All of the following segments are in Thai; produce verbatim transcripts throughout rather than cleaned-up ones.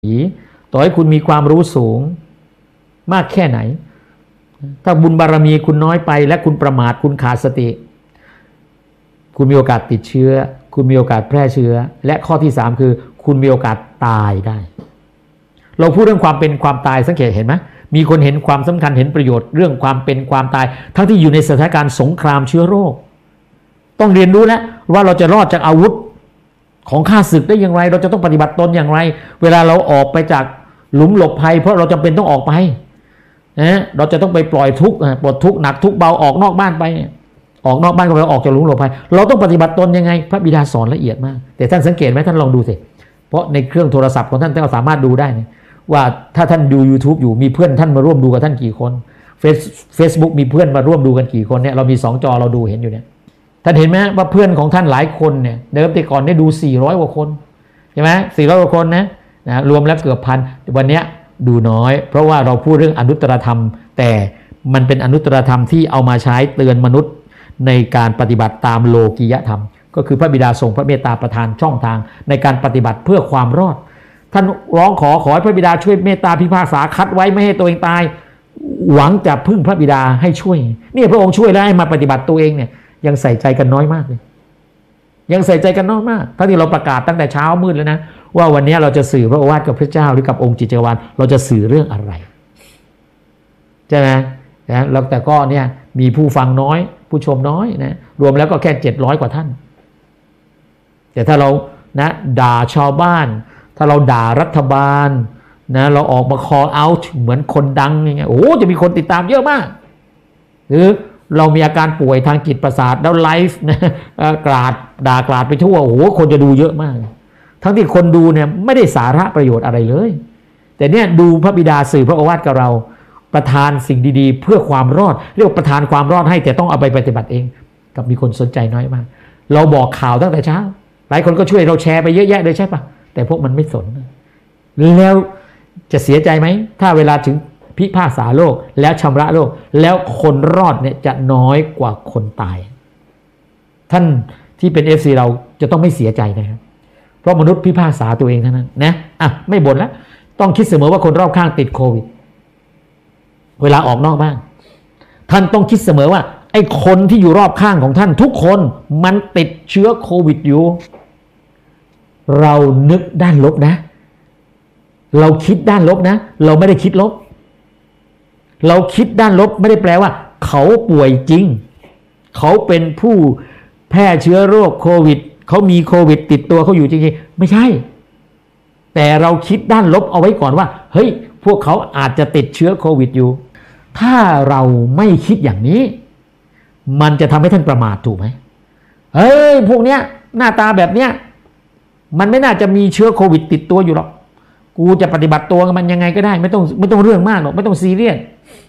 ต่อให้คุณมีความรู้สูงมากแค่ไหนถ้าบุญบารมีคุณน้อยไปและคุณประมาทคุณขาดสติคุณมีโอกาสติดเชื้อคุณมีโอกาสแพร่เชื้อและข้อที่สามคือคุณมีโอกาสตายได้เราพูดเรื่องความเป็นความตายสังเกตเห็นไหมมีคนเห็นความสำคัญเห็นประโยชน์เรื่องความเป็นความตายทั้งที่อยู่ในสถานการณ์สงครามเชื้อโรคต้องเรียนรู้แล้วว่าเราจะรอดจากอาวุธของข้าศึกได้อย่างไรเราจะต้องปฏิบัติตนอย่างไรเวลาเราออกไปจากหลุมหลบภัยเพราะเราจำเป็นต้องออกไปนะเราจะต้องไปปล่อยทุกข์ปลดทุกข์หนักทุกข์เบาออกนอกบ้านไปออกนอกบ้านก็เราออกจากหลุมหลบภัยเราต้องปฏิบัติตนยังไงพระบิดาสอนละเอียดมากแต่ท่านสังเกตไหมท่านลองดูสิเพราะในเครื่องโทรศัพท์ของท่านท่านก็สามารถดูได้นะว่าถ้าท่านดู YouTube อยู่มีเพื่อนท่านมาร่วมดูกับท่านกี่คนเฟซ Facebook มีเพื่อนมาร่วมดูกันกี่คนเนี่ยเรามีสองจอเราดูเห็นอยู่เนี่ยท่านเห็นไหมว่าเพื่อนของท่านหลายคนเนี่ยเดิมแต่ก่อนได้ดูสี่ร้อยกว่าคนใช่ไหมสี่ร้อยกว่าคนนะนะรวมแล้วเกือบพันวันนี้ดูน้อยเพราะว่าเราพูดเรื่องอนุตตรธรรมแต่มันเป็นอนุตตรธรรมที่เอามาใช้เตือนมนุษย์ในการปฏิบัติตามโลกิยธรรมก็คือพระบิดาทรงพระเมตตาประทานช่องทางในการปฏิบัติเพื่อความรอดท่านร้องขอขอให้พระบิดาช่วยเมตตาพิพากษาคัดไว้ไม่ให้ตัวเองตายหวังจะพึ่งพระบิดาให้ช่วยนี่พระองค์ช่วยแล้วให้มาปฏิบัติตัวเองเนี่ยยังใส่ใจกันน้อยมากเลยยังใส่ใจกันน้อยมากทั้งที่เราประกาศตั้งแต่เช้ามืดแล้วนะว่าวันนี้เราจะสื่อพระโอวาทกับพระเจ้าหรือกับองค์จิตจักรวาลเราจะสื่อเรื่องอะไรใช่ไหมนะแล้วแต่ก็เนี่ยมีผู้ฟังน้อยผู้ชมน้อยนะรวมแล้วก็แค่เจ็ดร้อยกว่าท่านแต่ถ้าเรานะด่าชาวบ้านถ้าเราด่ารัฐบาลนะเราออกมา call out เหมือนคนดังอย่างเงี้ยโอ้จะมีคนติดตามเยอะมากหรือเรามีอาการป่วยทางจิตประสาทแล้วไลฟ์นะกราดด่ากราดไปทั่วโอ้โหคนจะดูเยอะมากทั้งที่คนดูเนี่ยไม่ได้สาระประโยชน์อะไรเลยแต่เนี่ยดูพระบิดาสื่อพระโอวาทกับเราประทานสิ่งดีๆเพื่อความรอดเรียกว่าประทานความรอดให้แต่ต้องเอาไปปฏิบัติเองกับมีคนสนใจน้อยมากเราบอกข่าวตั้งแต่เช้าหลายคนก็ช่วยเราแชร์ไปเยอะแยะเลยใช่ปะแต่พวกมันไม่สนแล้วจะเสียใจไหมถ้าเวลาถึงพิพากษาโลกแล้วชำระโลกแล้วคนรอดเนี่ยจะน้อยกว่าคนตายท่านที่เป็น เอฟ ซี เราจะต้องไม่เสียใจนะครับเพราะมนุษย์พิพากษาตัวเองเท่านั้นนะอ่ะไม่บ่นแล้วต้องคิดเสมอว่าคนรอบข้างติดโควิดเวลาออกนอกบ้านท่านต้องคิดเสมอว่าไอ้คนที่อยู่รอบข้างของท่านทุกคนมันติดเชื้อโควิดอยู่เรานึกด้านลบนะเราคิดด้านลบนะเราไม่ได้คิดลบเราคิดด้านลบไม่ได้แปลว่าเขาป่วยจริงเขาเป็นผู้แพร่เชื้อโรคโควิดเขามีโควิดติดตัวเขาอยู่จริงๆไม่ใช่แต่เราคิดด้านลบเอาไว้ก่อนว่าเฮ้ยพวกเขาอาจจะติดเชื้อโควิดอยู่ถ้าเราไม่คิดอย่างนี้มันจะทำให้ท่านประมาทถูกไหมเฮ้ยพวกเนี้ยหน้าตาแบบเนี้ยมันไม่น่าจะมีเชื้อโควิดติดตัวอยู่หรอกกูจะปฏิบัติตัวกับมันยังไงก็ได้ไม่ต้องไม่ต้องเรื่องมากหรอกไม่ต้องซีเรียส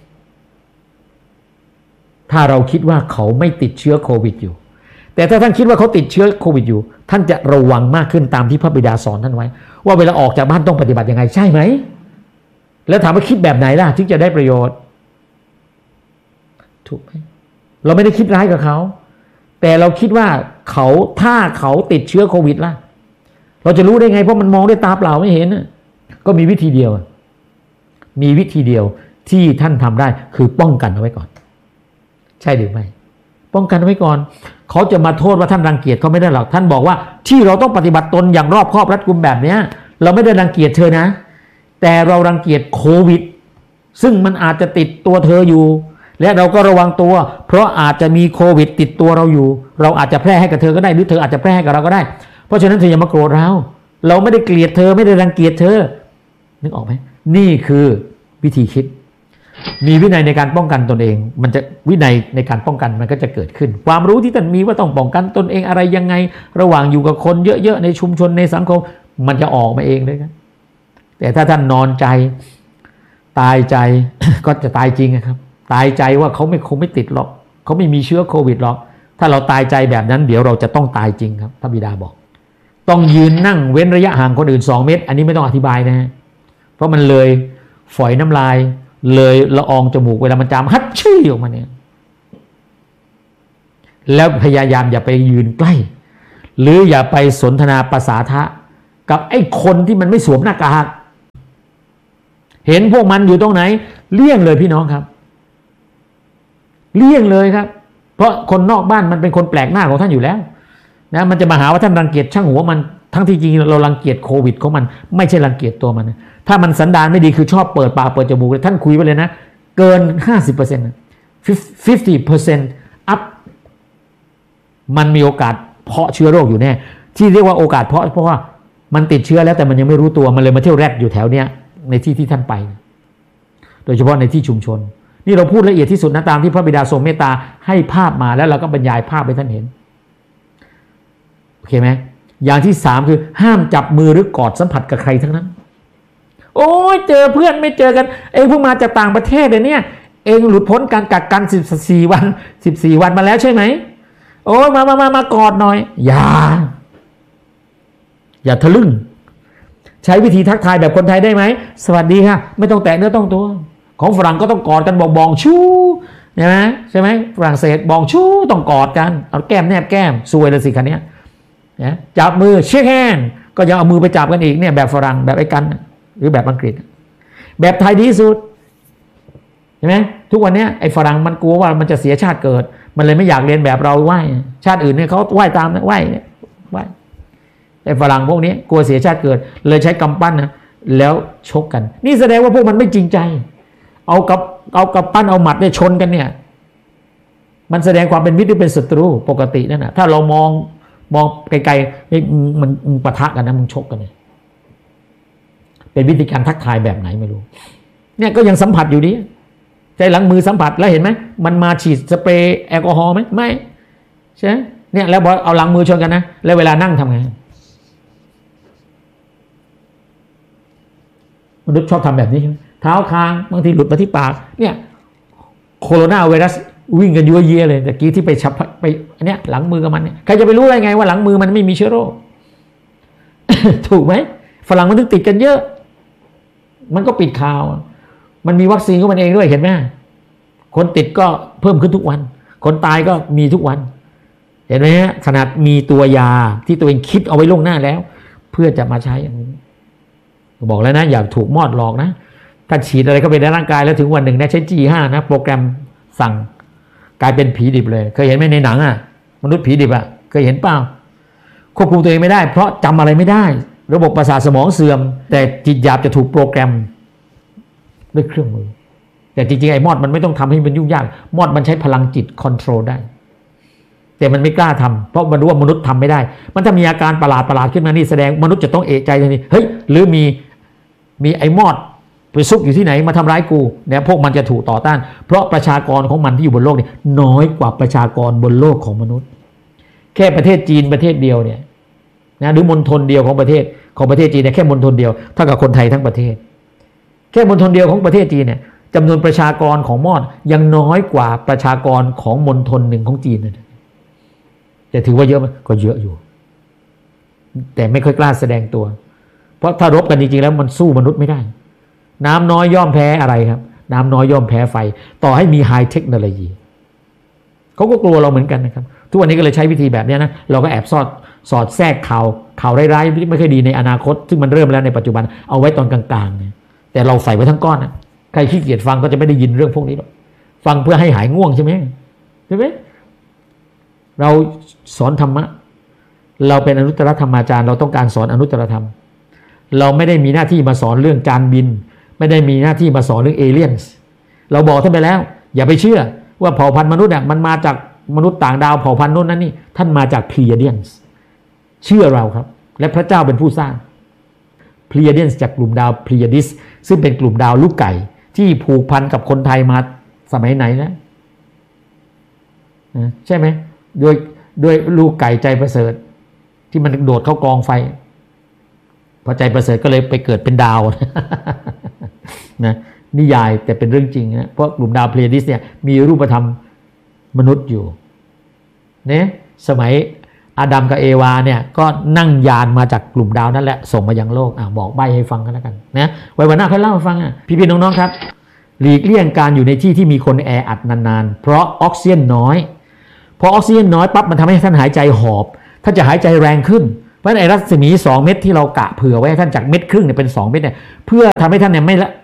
ถ้าเราคิดว่าเขาไม่ติดเชื้อโควิดอยู่แต่ถ้าท่านคิดว่าเขาติดเชื้อโควิดอยู่ท่านจะระวังมากขึ้นตามที่พระบิดาสอนท่านไว้ว่าเวลาออกจากบ้านต้องปฏิบัติยังไงใช่ไหมแล้วถามว่าคิดแบบไหนล่ะถึงจะได้ประโยชน์ถูกไหมเราไม่ได้คิดร้ายกับเขาแต่เราคิดว่าเขาถ้าเขาติดเชื้อโควิดล่ะเราจะรู้ได้ไงเพราะมันมองด้วยตาเปล่าไม่เห็นก็มีวิธีเดียวมีวิธีเดียวที่ท่านทำได้คือป้องกันเอาไว้ก่อนใช่หรือไม่ป้องกันเอาไว้ก่อนเขาจะมาโทษว่าท่านรังเกียจเขาไม่ได้หรอกท่านบอกว่าที่เราต้องปฏิบัติตนอย่างรอบคอบรัดกุมแบบนี้เราไม่ได้รังเกียจเธอนะแต่เรารังเกียจโควิดซึ่งมันอาจจะติดตัวเธออยู่และเราก็ระวังตัวเพราะอาจจะมีโควิดติดตัวเราอยู่เราอาจจะแพร่ให้กับเธอก็ได้หรือเธออาจจะแพร่ให้กับเราก็ได้เพราะฉะนั้นเธออย่ามาโกรธเราเราไม่ได้เกลียดเธอไม่ได้รังเกียจเธอนึกออกไหมนี่คือวิธีคิดมีวินัยในการป้องกันตนเองมันจะวินัยในการป้องกันมันก็จะเกิดขึ้นความรู้ที่ท่านมีว่าต้องป้องกันตนเองอะไรยังไงระหว่างอยู่กับคนเยอะๆในชุมชนในสังคมมันจะออกมาเองเลยครับแต่ถ้าท่านนอนใจตายใจ ก็จะตายจริงนะครับตายใจว่าเขาไม่คงไม่ติดหรอกเขาไม่มีเชื้อโควิดหรอกถ้าเราตายใจแบบนั้นเดี๋ยวเราจะต้องตายจริงครับพระบิดาบอกต้องยืนนั่งเว้นระยะห่างคนอื่นสองเมตรอันนี้ไม่ต้องอธิบายนะฮะเพราะมันเลยฝอยน้ำลายเลยละอองจมูกเวลามันจามฮัดชี่ออกมาเนี่ยแล้วพยายามอย่าไปยืนใกล้หรืออย่าไปสนทนาภาษาทะกับไอ้คนที่มันไม่สวมหน้ากากเห็นพวกมันอยู่ตรงไหนเลี่ยงเลยพี่น้องครับเลี่ยงเลยครับเพราะคนนอกบ้านมันเป็นคนแปลกหน้าของท่านอยู่แล้วนะมันจะมาหาว่าท่านรังเกียจช่างหัวมันทั้งที่จริงเรารังเกียจโควิดของมันไม่ใช่รังเกียจตัวมันนะถ้ามันสันดานไม่ดีคือชอบเปิดปากเปิดจมูกท่านคุยไปเลยนะเกิน ห้าสิบเปอร์เซ็นต์ ห้าสิบเปอร์เซ็นต์ อัพมันมีโอกาสเพาะเชื้อโรคอยู่แน่ที่เรียกว่าโอกาสเพาะเพราะว่ามันติดเชื้อแล้วแต่มันยังไม่รู้ตัวมันเลยมาเที่ยวแรดอยู่แถวเนี้ยในที่ที่ท่านไปโดยเฉพาะในที่ชุมชนนี่เราพูดละเอียดที่สุดนะตามที่พระบิดาทรงเมตตาให้ภาพมาแล้วเราก็บรรยายภาพให้ท่านเห็นโอเคไหมอย่างที่สามคือห้ามจับมือหรือกอดสัมผัสกับใครทั้งนั้นโอ้ยเจอเพื่อนไม่เจอกันเองเพิ่งมาจากต่างประเทศเลยเนี่ยเองหลุดพ้นการกักกันสิบสี่วันสิบสี่วันมาแล้วใช่ไหมโอ้ยมามามามากอดหน่อยอย่าอย่าทะลึ่งใช้วิธีทักทายแบบคนไทยได้ไหมสวัสดีค่ะไม่ต้องแตะเนื้อต้องตัวของฝรั่งก็ต้องกอดกันบอกบองชู้ใช่ไหมใช่ไหมฝรั่งเศสบองชู้ต้องกอดกันเอาแก้มแนบแก้มซวยเลยสิคันนี้นะจับมือเช็คแฮนด์ก็ยังเอามือไปจับกันอีกเนี่ยแบบฝรั่งแบบไอ้กันหรือแบบอังกฤษแบบไทยดีสุดใช่ไหมทุกวันนี้ไอ้ฝรั่งมันกลัวว่ามันจะเสียชาติเกิดมันเลยไม่อยากเรียนแบบเราไหว้ชาติอื่นเนี่ยเขาไหว้ตามนะไหว้เนี่ยไหว้ไอ้ฝรั่งพวกนี้กลัวเสียชาติเกิดเลยใช้กำปั้นนะแล้วชกกันนี่แสดงว่าพวกมันไม่จริงใจเอากับเอากับปั้นเอาหมัดเนี่ยชนกันเนี่ยมันแสดงความเป็นมิตรหรือเป็นศัตรูปกตินั่นนะถ้าเรามองมองไกลๆมันมันปะทะกันนะมึงชกกันเนี่ยเป็นวิธีการทักทายแบบไหนไม่รู้เนี่ยก็ยังสัมผัสอยู่ดีใจหลังมือสัมผัสแล้วเห็นไหมมันมาฉีดสเปรย์แอลกอฮอล์ไหมไม่ใช่เนี่ยแล้วบอกเอาหลังมือชนกันนะแล้วเวลานั่งทำไงมนุษย์ชอบทำแบบนี้ใช่ไหมเท้าคางบางทีหลุดมาที่ปากเนี่ยโคโรนาไวรัสวิ่งกันยั่วเยี่ยเลยแต่กี้ที่ไปชับไปอันเนี้ยหลังมือกับมันเนี่ยใครจะไปรู้ได้ไงว่าหลังมือมันไม่มีเชื้อโรค ถูกไหมฝรั่งมันถึงติดกันเยอะมันก็ปิดข่าวมันมีวัคซีนของมันเองด้วยเห็นไหมคนติดก็เพิ่มขึ้นทุกวันคนตายก็มีทุกวันเห็นไหมฮะขนาดมีตัวยาที่ตัวเองคิดเอาไว้ล่วงหน้าแล้วเพื่อจะมาใช้อย่างนี้บอกแล้วนะอย่าถูกมอดหลอกนะถ้าฉีดอะไรเข้าไปในร่างกายแล้วถึงวันหนึ่งนะใช้ จี ห้า นะโปรแกรมสั่งกลายเป็นผีดิบเลยเคยเห็นไหมในหนังอ่ะมนุษย์ผีดิบอ่ะเคยเห็นเปล่าควบคุมตัวเองไม่ได้เพราะจำอะไรไม่ได้ระบบประสาทสมองเสื่อมแต่จิตหยาบจะถูกโปรแกรมด้วยเครื่องมือแต่จริงๆไอ้มอดมันไม่ต้องทำให้มันยุ่งยากมอดมันใช้พลังจิตคอนโทรลได้แต่มันไม่กล้าทำเพราะมันรู้ว่ามนุษย์ทำไม่ได้มันถ้ามีอาการประหลาดประหลาดขึ้นมานี่แสดงมนุษย์จะต้องเอะใจทันทีเฮ้ยหรือมีมีไอ้มอดไปซุกอยู่ที่ไหนมาทำร้ายกูเนี่ยพวกมันจะถูกต่อต้านเพราะประชากรของมันที่อยู่บนโลกนี่น้อยกว่าประชากรบนโลกของมนุษย์แค่ประเทศจีนประเทศเดียวเนี่ยนะหรือมณฑลเดียวของประเทศของประเทศจีนเนี่ยแค่มณฑลเดียวเท่ากับคนไทยทั้งประเทศแค่มณฑลเดียวของประเทศจีนเนี่ยจำนวนประชากรของมอดยังน้อยกว่าประชากรของมณฑลหนึ่งของจีนนะแต่ถือว่าเยอะไหมก็เยอะอยู่แต่ไม่ค่อยกล้าแสดงตัวเพราะถ้ารบกันจริงๆแล้วมันสู้มนุษย์ไม่ได้น้ำน้อยย่อมแพ้อะไรครับน้ำน้อยย่อมแพ้ไฟต่อให้มีไฮเทคโนโลยีเขาก็กลัวเราเหมือนกันนะครับทุกวันนี้ก็เลยใช้วิธีแบบนี้นะเราก็แอบสอดสอดแทรกข่าวข่าวร้ายๆไม่ค่อยดีในอนาคตซึ่งมันเริ่มแล้วในปัจจุบันเอาไว้ตอนกลางๆเนี่ยแต่เราใส่ไว้ทั้งก้อนนะใครขี้เกียจฟังก็จะไม่ได้ยินเรื่องพวกนี้หรอกฟังเพื่อให้หายง่วงใช่ไหมใช่ไหมเราสอนธรรมะเราเป็นอนุตตรธรรมาจารย์เราต้องการสอนอนุตตรธรรมเราไม่ได้มีหน้าที่มาสอนเรื่องจานบินไม่ได้มีหน้าที่มาสอนเรื่องเอเลี่ยนส์เราบอกท่านไปแล้วอย่าไปเชื่อว่าเผ่าพันธุ์มนุษย์เนี่ยมันมาจากมนุษย์ต่างดาวเผ่าพันธุ์โน้นนั่นนี่ท่านมาจากพลีเดียนส์เชื่อเราครับและพระเจ้าเป็นผู้สร้างพลีเดียนส์จากกลุ่มดาวพลีดิสซึ่งเป็นกลุ่มดาวลูกไก่ที่ผูกพันกับคนไทยมาสมัยไหนนะใช่ไหมโดยโดยลูกไก่ใจประเสริฐที่มันโดดเข้ากองไฟพอใจประเสริฐก็เลยไปเกิดเป็นดาวนะนิยายแต่เป็นเรื่องจริงนะเพราะกลุ่มดาวเพลดิสเนี่ยมีรูปธรรมมนุษย์อยู่เนี่ยสมัยอาดัมกับเอวาเนี่ยก็นั่งยานมาจากกลุ่มดาวนั่นแหละส่งมายังโลกอ่ะบอกใบให้ฟังกันแล้วกันนะไว้วันหน้าค่อยเล่าให้ฟังอ่ะพี่ๆน้องๆครับหลีกเลี่ยงการอยู่ในที่ที่มีคนแออัดนานๆเพราะออกซิเจนน้อยพอออกซิเจนน้อยปั๊บมันทำให้ท่านหายใจหอบท่านจะหายใจแรงขึ้นเพราะไอ้รัศมีสองเม็ดที่เรากะเผื่อไว้ให้ท่านจากเม็ดครึ่งเนี่ยเป็นสองเม็ดเนี่ยเพื่อทำให้ท่านเนี่ยไม่ละ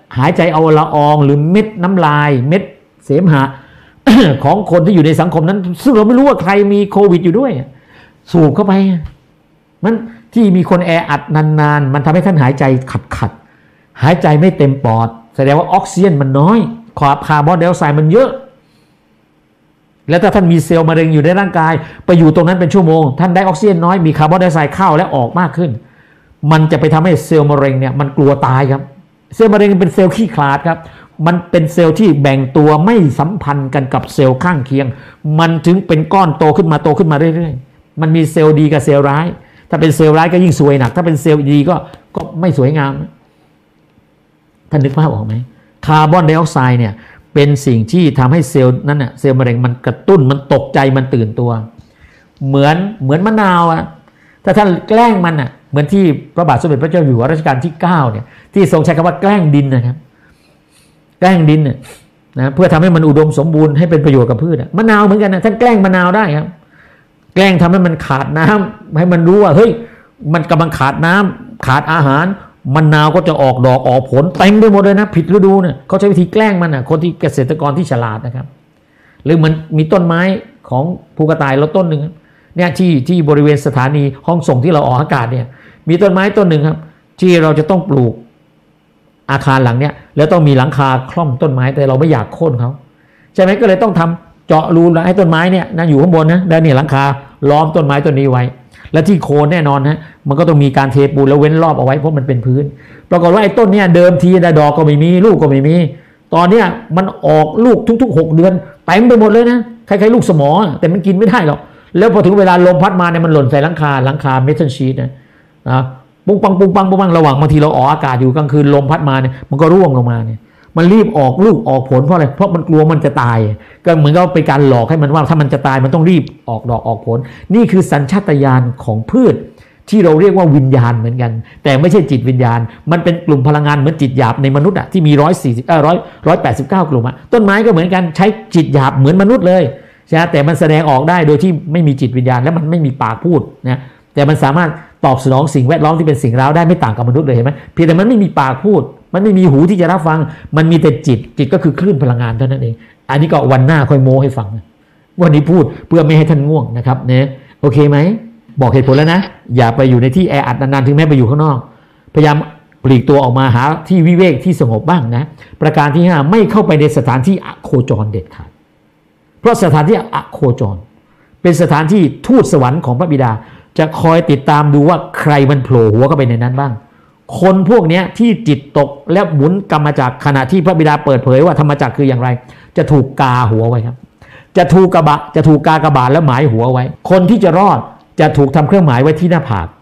หายใจเอาละอองหรือเม็ดน้ำลายเม็ดเสมหะ ของคนที่อยู่ในสังคมนั้นซึ่งเราไม่รู้ว่าใครมีโควิดอยู่ด้วยสูบเข้าไปมันที่มีคนแออัดนานๆมันทำให้ท่านหายใจขัดๆหายใจไม่เต็มปอดแสดงว่าออกซิเจนมันน้อยคาร์บอนไดออกไซด์มันเยอะแล้วถ้าท่านมีเซลล์มะเร็งอยู่ในร่างกายไปอยู่ตรงนั้นเป็นชั่วโมงท่านได้ออกซิเจนน้อยมีคาร์บอนไดออกไซด์เข้าและออกมากขึ้นมันจะไปทำให้เซลล์มะเร็งเนี่ยมันกลัวตายครับเซลล์มะเร็งเป็นเซลล์ขี้ขลาดครับมันเป็นเซลล์ที่แบ่งตัวไม่สัมพันธ์กันกับเซลล์ข้างเคียงมันถึงเป็นก้อนโตขึ้นมาโตขึ้นมาเรื่อยๆมันมีเซลล์ดีกับเซลล์ร้ายถ้าเป็นเซลล์ร้ายก็ยิ่งซวยหนักถ้าเป็นเซลล์ดีก็ก็ไม่สวยงามท่านนึกภาพออกไหมคาร์บอนไดออกไซด์เนี่ยเป็นสิ่งที่ทำให้เซลล์นั้นน่ะเซลล์มะเร็งมันกระตุ้นมันตกใจมันตื่นตัวเหมือนเหมือนมะนาวอะถ้าท่านแกล้งมันอะเหมือนที่พระบาทสมเด็จพระเจ้าอยู่หัวรัชกาลที่เก้าเนี่ยที่ทรงใช้คำว่าแกล้งดินนะครับแกล้งดินเนี่ยนะเพื่อทำให้มันอุดมสมบูรณ์ให้เป็นประโยชน์กับพืชมะนาวเหมือนกันนะท่านแกล้งมะนาวได้ครับแกล้งทำให้มันขาดน้ำให้มันรู้ว่าเฮ้ยมันกำลังขาดน้ำขาดอาหารมะนาวก็จะออกดอกออกผลเต็มไปหมดเลยนะผิดฤดูเนี่ยเขาใช้วิธีแกล้งมันอ่ะคนที่เกษตรกรที่ฉลาดนะครับหรือเหมือนมีต้นไม้ของภูกระต่ายเราต้นหนึ่งเนี่ยที่ที่บริเวณสถานีห้องส่งที่เราออกอากาศเนี่ยมีต้นไม้ต้นหนึ่งครับที่เราจะต้องปลูกอาคารหลังเนี่ยแล้วต้องมีหลังคาคล่อมต้นไม้แต่เราไม่อยากโค่นเขาใช่ไหมก็เลยต้องทำเจาะรูให้ต้นไม้เนี่ยนั่นอยู่ข้างบนนะแล้วเนี่ยหลังคาล้อมต้นไม้ต้นนี้ไว้และที่โคนแน่นอนนะมันก็ต้องมีการเทปูนแล้วเว้นรอบเอาไว้เพราะมันเป็นพื้นปรากฏว่าไอ้ต้นเนี่ยเดิมทีดอกก็ไม่มีลูกก็ไม่มีตอนเนี้ยมันออกลูกทุกๆหกเดือนเต็มไปหมดเลยนะคล้ายๆลูกสมอแต่มันกินไม่ได้หรอกแล้วพอถึงเวลาลมพัดมาเนี่ยมันหล่นใส่หลังคาหลังคาเมทัลชีทนะนะปุ้งปังปุ้งปังปุ้งปังระหว่างบางทีเราออกอากาศอยู่กลางคืนลมพัดมาเนี่ยมันก็ร่วงลงมาเนี่ยมันรีบออกลูกออกผลเพราะอะไรเพราะมันกลัวมันจะตายก็เหมือนกับเป็นการหลอกให้มันว่าถ้ามันจะตายมันต้องรีบออกดอกออกผลนี่คือสัญชาตญาณของพืชที่เราเรียกว่าวิญญาณเหมือนกันแต่ไม่ใช่จิตวิญญาณมันเป็นกลุ่มพลังงานเหมือนจิตหยาบในมนุษย์อะที่มีร้อยสี่สิบเออร้อยร้อยแปดสิบเก้ากลุ่มอะต้นไม้ก็เหมือนกันใช้จิตหยาบเหมือนมนุษย์เลยใช่ไหมแต่มันแสดงออกได้โดยที่ไม่มีจิตวิญญาณและมันไม่มีปากพูดนะแต่มันสามารถตอบสนองสิ่งแวดล้อมที่เป็นสิ่งร้าวได้ไม่ต่างกับมนุษย์เลยเห็นไหมเพียงแต่มันไม่มีปากพูดมันไม่มีหูที่จะรับฟังมันมีแต่จิตจิตก็คือคลื่นพลังงานเท่านั้นเองอันนี้ก็วันหน้าค่อยโม้ให้ฟังวันนี้พูดเพื่อไม่ให้ท่านง่วงนะครับเนี่ยโอเคไหมบอกเหตุผลแล้วนะอย่าไปอยู่ในที่แออัดนานๆถึงแม้ไปอยู่ข้างนอกพยายามปลีกตัวออกมาหาที่วิเวกที่สงบบ้างนะประการที่ห้าไม่เข้าไปในสถานที่อโคจรเด็ดขาดเพราะสถานที่อโคจรเป็นสถานที่ทูตสวรรค์ของพระบิดาจะคอยติดตามดูว่าใครมันโผล่หัวเข้าไปในนั้นบ้างคนพวกนี้ที่จิตตกและหมุนกรรมจักรขณะที่พระบิดาเปิดเผยว่าธรรมจักรคืออย่างไรจะถูกกาหัวไว้ครับจะถูกกระบะจะถูกกากระบาดแล้วหมายหัวไว้คนที่จะรอดจะถูกทำเครื่องหมายไว้ที่หน้าผาก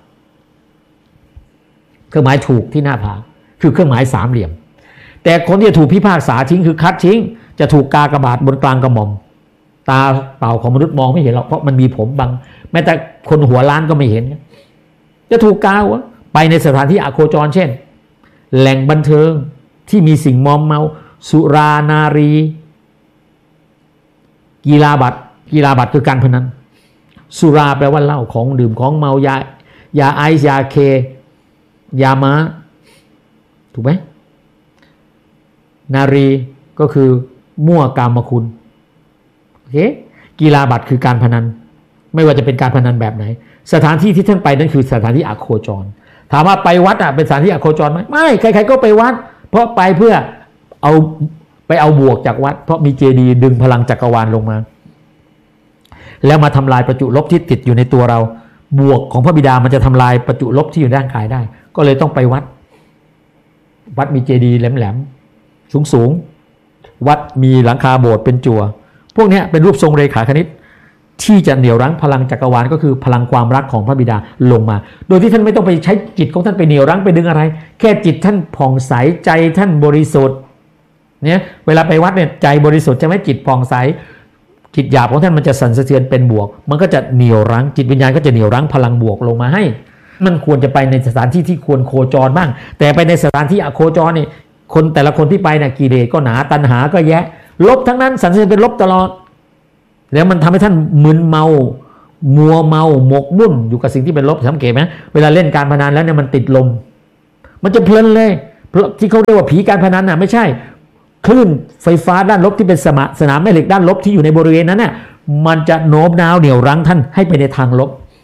เครื่องหมายถูกที่หน้าผากคือเครื่องหมายสามเหลี่ยมแต่คนที่จะถูกพิพากษาทิ้งคือคัดทิ้งจะถูกกากระบาดบนกลางกระหม่อมตาเปล่าของมนุษย์มองไม่เห็นหรอกเพราะมันมีผมบังแม้แต่คนหัวล้านก็ไม่เห็นจะถูกกาหัวไปในสถานที่อโคจรเช่นแหล่งบันเทิงที่มีสิ่งมอมเมาสุรานารีกีฬาบัตรกีฬาบัตรคือการพนันสุราแปลว่าเหล้าของดื่มของเมายายาไอซ์ยาเคยาม้าถูกไหมนารีก็คือมั่วกามคุณโอเคกีฬาบัตรคือการพนันไม่ว่าจะเป็นการพนันแบบไหนสถานที่ที่ท่านไปนั่นคือสถานที่อโคจรถามว่าไปวัดอ่ะเป็นสถานที่อโคจรไหมไม่ใครๆก็ไปวัดเพราะไปเพื่อเอาไปเอาบวกจากวัดเพราะมีเจดีย์ดึงพลังจักรวาลลงมาแล้วมาทำลายประจุลบที่ติดอยู่ในตัวเราบวกของพระบิดามันจะทำลายประจุลบที่อยู่ด้านกายได้ก็เลยต้องไปวัดวัดมีเจดีย์แหลมๆสูงๆวัดมีหลังคาโบสถ์เป็นจั่วพวกนี้เป็นรูปทรงเรขาคณิตที่จะเหนี่ยวรั้งพลังจักรวาลก็คือพลังความรักของพระบิดาลงมาโดยที่ท่านไม่ต้องไปใช้จิตของท่านไปเหนี่ยวรั้งไปดึงอะไรแค่จิตท่านผ่องใสใจท่านบริสุทธิ์เนี่ยเวลาไปวัดเนี่ยใจบริสุทธิ์จะไม่จิตผ่องใสจิตหยาบของท่านมันจะสั่นสะเทือนเป็นบวกมันก็จะเหนี่ยวรั้งจิตวิญญาณก็จะเหนี่ยวรั้งพลังบวกลงมาให้มันควรจะไปในสถานที่ที่ควรโคจรบ้างแต่ไปในสถานที่อโคจรนี่คนแต่ละคนที่ไปเนี่ยกิเลสก็หนาตัณหาก็แยะลบทั้งนั้นสั่นสะเทือนเป็นลบตลอดแล้วมันทำให้ท่านมึนเมามัวเมาหมกมุ่นอยู่กับสิ่งที่เป็นลบสังเกตไหมเวลาเล่นการพนันแล้วเนี่ยมันติดลมมันจะเพลินเลยเพเพราะที่เขาเรียกว่าผีการพนันน่ะไม่ใช่คลื่นไฟฟ้าด้านลบที่เป็นสมสนามแม่เหล็กด้านลบที่อยู่ในบริเวณนั้นน่ะมันจะโน้มน้าวเหนี่ยวรั้งท่านให้ไปในทางล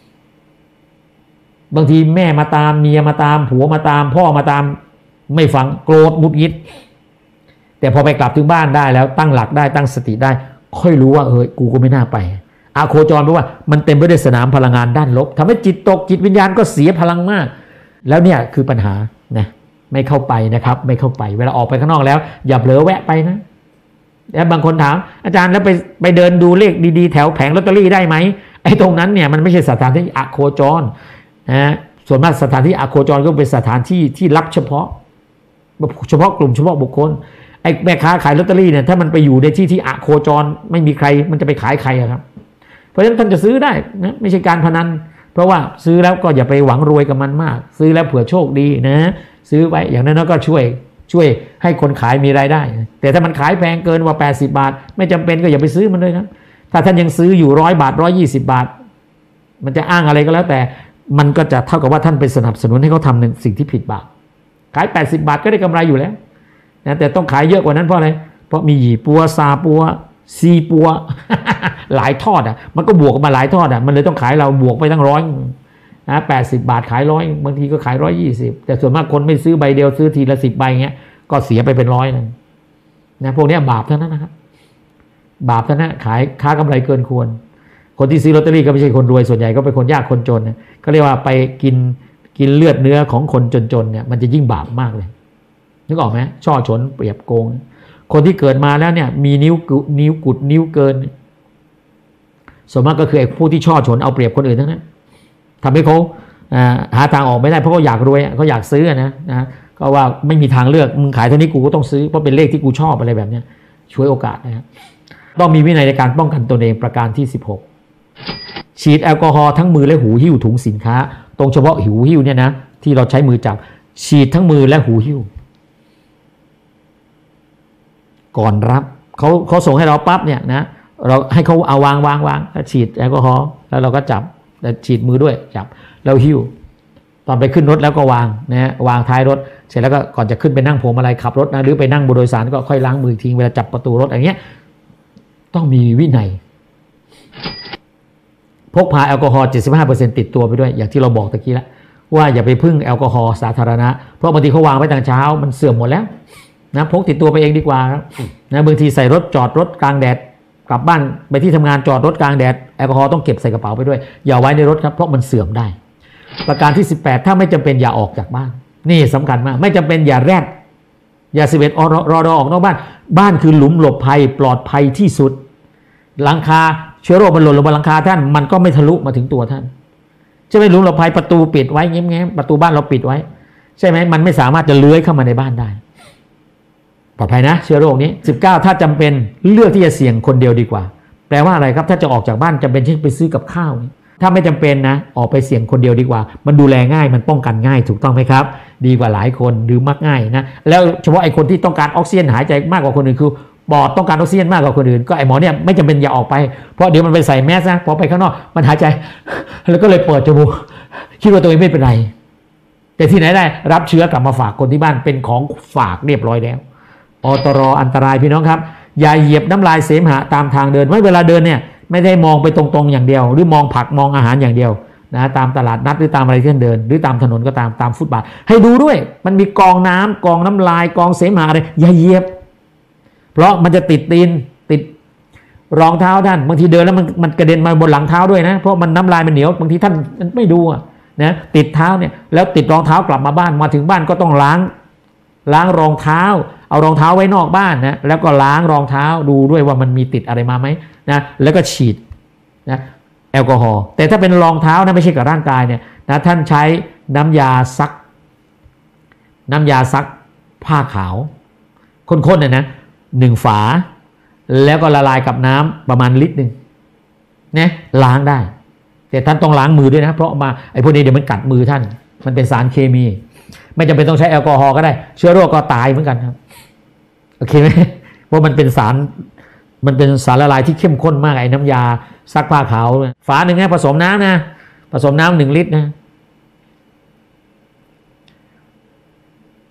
บบางทีแม่มาตามเมียมาตามผัวมาตามพ่อมาตามไม่ฟังโกรธหงุดหงิดแต่พอไปกลับถึงบ้านได้แล้วตั้งหลักได้ตั้งสติได้ค่อยรู้ว่าเออกูก็ไม่น่าไปอาโคจรเพราะว่ามันเต็มไปด้วยสนามพลังงานด้านลบทำให้จิตตกจิตวิญญาณก็เสียพลังมากแล้วเนี่ยคือปัญหานะไม่เข้าไปนะครับไม่เข้าไปเวลาออกไปข้างนอกแล้วอย่าเผลอแวะไปนะแล้วบางคนถามอาจารย์แล้วไปไปเดินดูเลขดีๆแถวแผงลอตเตอรี่ได้ไหมไอ้ตรงนั้นเนี่ยมันไม่ใช่สถานที่อโคจรนะส่วนมากสถานที่อโคจรก็เป็นสถานที่ที่รับเฉพาะเฉพาะกลุ่มเฉพาะบุคคลไอ้แม่ค้าขายลอตเตอรี่เนี่ยถ้ามันไปอยู่ในที่ที่อโคจรไม่มีใครมันจะไปขายใครครับเพราะฉะนั้นท่านจะซื้อได้นะไม่ใช่การพนันเพราะว่าซื้อแล้วก็อย่าไปหวังรวยกับมันมากซื้อแล้วเผื่อโชคดีนะซื้อไว้อย่างนั้นก็ช่วยช่วยให้คนขายมีรายได้แต่ถ้ามันขายแพงเกินกว่าแปดสิบบาทไม่จำเป็นก็อย่าไปซื้อมันเลยนะถ้าท่านยังซื้ออยู่ร้อยบาทร้อยยี่สิบบาทมันจะอ้างอะไรก็แล้วแต่มันก็จะเท่ากับว่าท่านไปสนับสนุนให้เขาทำหนึ่งสิ่งที่ผิดบาปขายแปดสิบบาทก็ได้กำไรอยู่แล้วนะแต่ต้องขายเยอะกว่านั้นเพราะอะไรเพราะมีหยี่ปัวซาปัวซีปัว หลายทอดอ่ะมันก็บวกมาหลายทอดอ่ะมันเลยต้องขายเราบวกไปตั้งร้อยนะแปดสิบบาทขายร้อยบางทีก็ขายร้อยยี่สิบแต่ส่วนมากคนไม่ซื้อใบเดียวซื้อทีละสิบใบเงี้ยก็เสียไปเป็นร้อยนึงนะพวกนี้บาปเท่านั้นนะครับบาปเท่านั้นขายค้ากำไรเกินควรคนที่ซื้อลอตเตอรี่ก็ไม่ใช่คนรวยส่วนใหญ่ก็เป็นคนยากคนจนนะก็เรียกว่าไปกินกินเลือดเนื้อของคนจนๆเนี่ยมันจะยิ่งบาปมากเลยนึกออกไหมช่อฉนเปรียบโกงคนที่เกิดมาแล้วเนี่ยมีนิ้วนิ้วกุดนิ้วเกินส่วนมากก็คือไอ้ผู้ที่ช่อฉนเอาเปรียบคนอื่นทั้งนั้นทำให้เขาหาทางออกไม่ได้เพราะเขาอยากรวยเขาอยากซื้อนะนะก็ว่าไม่มีทางเลือกมึงขายเท่านี้กูก็ต้องซื้อเพราะเป็นเลขที่กูชอบอะไรแบบนี้ช่วยโอกาสนะครับต้องมีวินัยในการป้องกันตนเองประการที่สิบหกฉีดแอลกอฮอล์ทั้งมือและหูหิ้วถุงสินค้าตรงเฉพาะหูหิ้วเนี่ยนะที่เราใช้มือจับฉีดทั้งมือและหูหิ้วก่อนรับเขาเขาส่งให้เราปั๊บเนี่ยนะเราให้เขาเอาวางวางวางแล้วฉีดแอลกอฮอล์แล้วเราก็จับแล้วฉีดมือด้วยจับแล้วหิ้วตอนไปขึ้นรถแล้วก็วางนะวางท้ายรถเสร็จแล้วก็ก่อนจะขึ้นไปนั่งพวงมาลัยขับรถนะหรือไปนั่งบนโดยสารก็ค่อยล้างมือทิ้งเวลาจับประตูรถอย่างเงี้ยต้องมีวินัยพกพาแอลกอฮอล์ เจ็ดสิบห้าเปอร์เซ็นต์ ติดตัวไปด้วยอย่างที่เราบอกตะกี้แล้วว่าอย่าไปพึ่งแอลกอฮอล์สาธารณะเพราะบางทีเขาวางไว้ตั้งเช้ามันเสื่อมหมดแล้วนะพกติดตัวไปเองดีกว่านะบางทีใส่รถจอดรถกลางแดดกลับบ้านไปที่ทำงานจอดรถกลางแดดแอลกอฮอล์ต้องเก็บใส่กระเป๋าไปด้วยอย่าไว้ในรถครับเพราะมันเสื่อมได้ประการที่สิบแปดถ้าไม่จำเป็นอย่าออกจากบ้านนี่สำคัญมากไม่จำเป็นอย่าแรดอย่าสิบเอ็ดรอรอรอออกนอกบ้านบ้านคือหลุมหลบภัยปลอดภัยที่สุดหลังคาเชื้อโรคมันหล่นลงบนหลังคาท่านมันก็ไม่ทะลุมาถึงตัวท่านใช่ไหมหลุมหลบภัยประตูปิดไว้แง้มๆประตูบ้านเราปิดไว้ใช่ไหมมันไม่สามารถจะเลื้อยเข้ามาในบ้านได้ปลอดภัยนะเชื้อโรคนี้สิบเก้าถ้าจำเป็นเลือกที่จะเสี่ยงคนเดียวดีกว่าแปลว่าอะไรครับถ้าจะออกจากบ้านจำเป็นที่ไปซื้อกับข้าวถ้าไม่จำเป็นนะออกไปเสี่ยงคนเดียวดีกว่ามันดูแลง่ายมันป้องกันง่ายถูกต้องไหมครับดีกว่าหลายคนหรือมักง่ายนะแล้วเฉพาะไอ้คนที่ต้องการออกซิเจนหายใจมากกว่าคนอื่นคือปอดต้องการออกซิเจนมากกว่าคนอื่นก็ไอ้หมอเนี่ยไม่จำเป็นอย่าออกไปเพราะเดี๋ยวมันไปใส่แมสนะพอไปข้างนอกมันหายใจแล้วก็เลยเปิดจมูกคิดว่าตัวเองไม่เป็นไรแต่ที่ไหนได้รับเชื้อกลับมาฝากคนที่บ้านเป็นของฝากเรียบร้อยแล้วอตรอันตรายพี่น้องครับอย่าเหยียบน้ำลายเสมหะตามทางเดินไม่เวลาเดินเนี่ยไม่ได้มองไปตรงๆอย่างเดียวหรือมองผักมองอาหารอย่างเดียวนะตามตลาดนัดหรือตามอะไรที่ท่านเดินหรือตามถนนก็ตามตามฟุตบาทให้ดูด้วยมันมีกองน้ำกองน้ำลายกองเสมหะอะไรอย่าเหยียบเพราะมันจะติดตีนติดรองเท้าท่านบางทีเดินแล้วมันมันกระเด็นมาบนหลังเท้าด้วยนะเพราะมันน้ำลายมันเหนียวบางทีท่านไม่ดูนะติดเท้าเนี่ยแล้วติดรองเท้ากลับมาบ้านมาถึงบ้านก็ต้องล้างล้างรองเท้าเอารองเท้าไว้นอกบ้านนะแล้วก็ล้างรองเท้าดูด้วยว่ามันมีติดอะไรมาไหมนะแล้วก็ฉีดนะแอลกอฮอล์แต่ถ้าเป็นรองเท้านะไม่ใช่กับร่างกายเนี่ยนะท่านใช้น้ำยาซักน้ำยาซักผ้าขาวข้นๆเนี่ยนะหนึ่งฝาแล้วก็ละลายกับน้ำประมาณลิตรหนึ่งนะล้างได้แต่ท่านต้องล้างมือด้วยนะเพราะมาไอ้พวกนี้เดี๋ยวมันกัดมือท่านมันเป็นสารเคมีไม่จำเป็นต้องใช้แอลกอฮอล์ก็ได้เชื้อโรคก็ตายเหมือนกันครับโอเคไหมเพราะมันเป็นสารมันเป็นสารละลายที่เข้มข้นมากไอ้น้ำยาซักผ้าขาวฝาหนึ่งนะผสมน้ำนะผสมน้ำหนึ่งลิตรนะ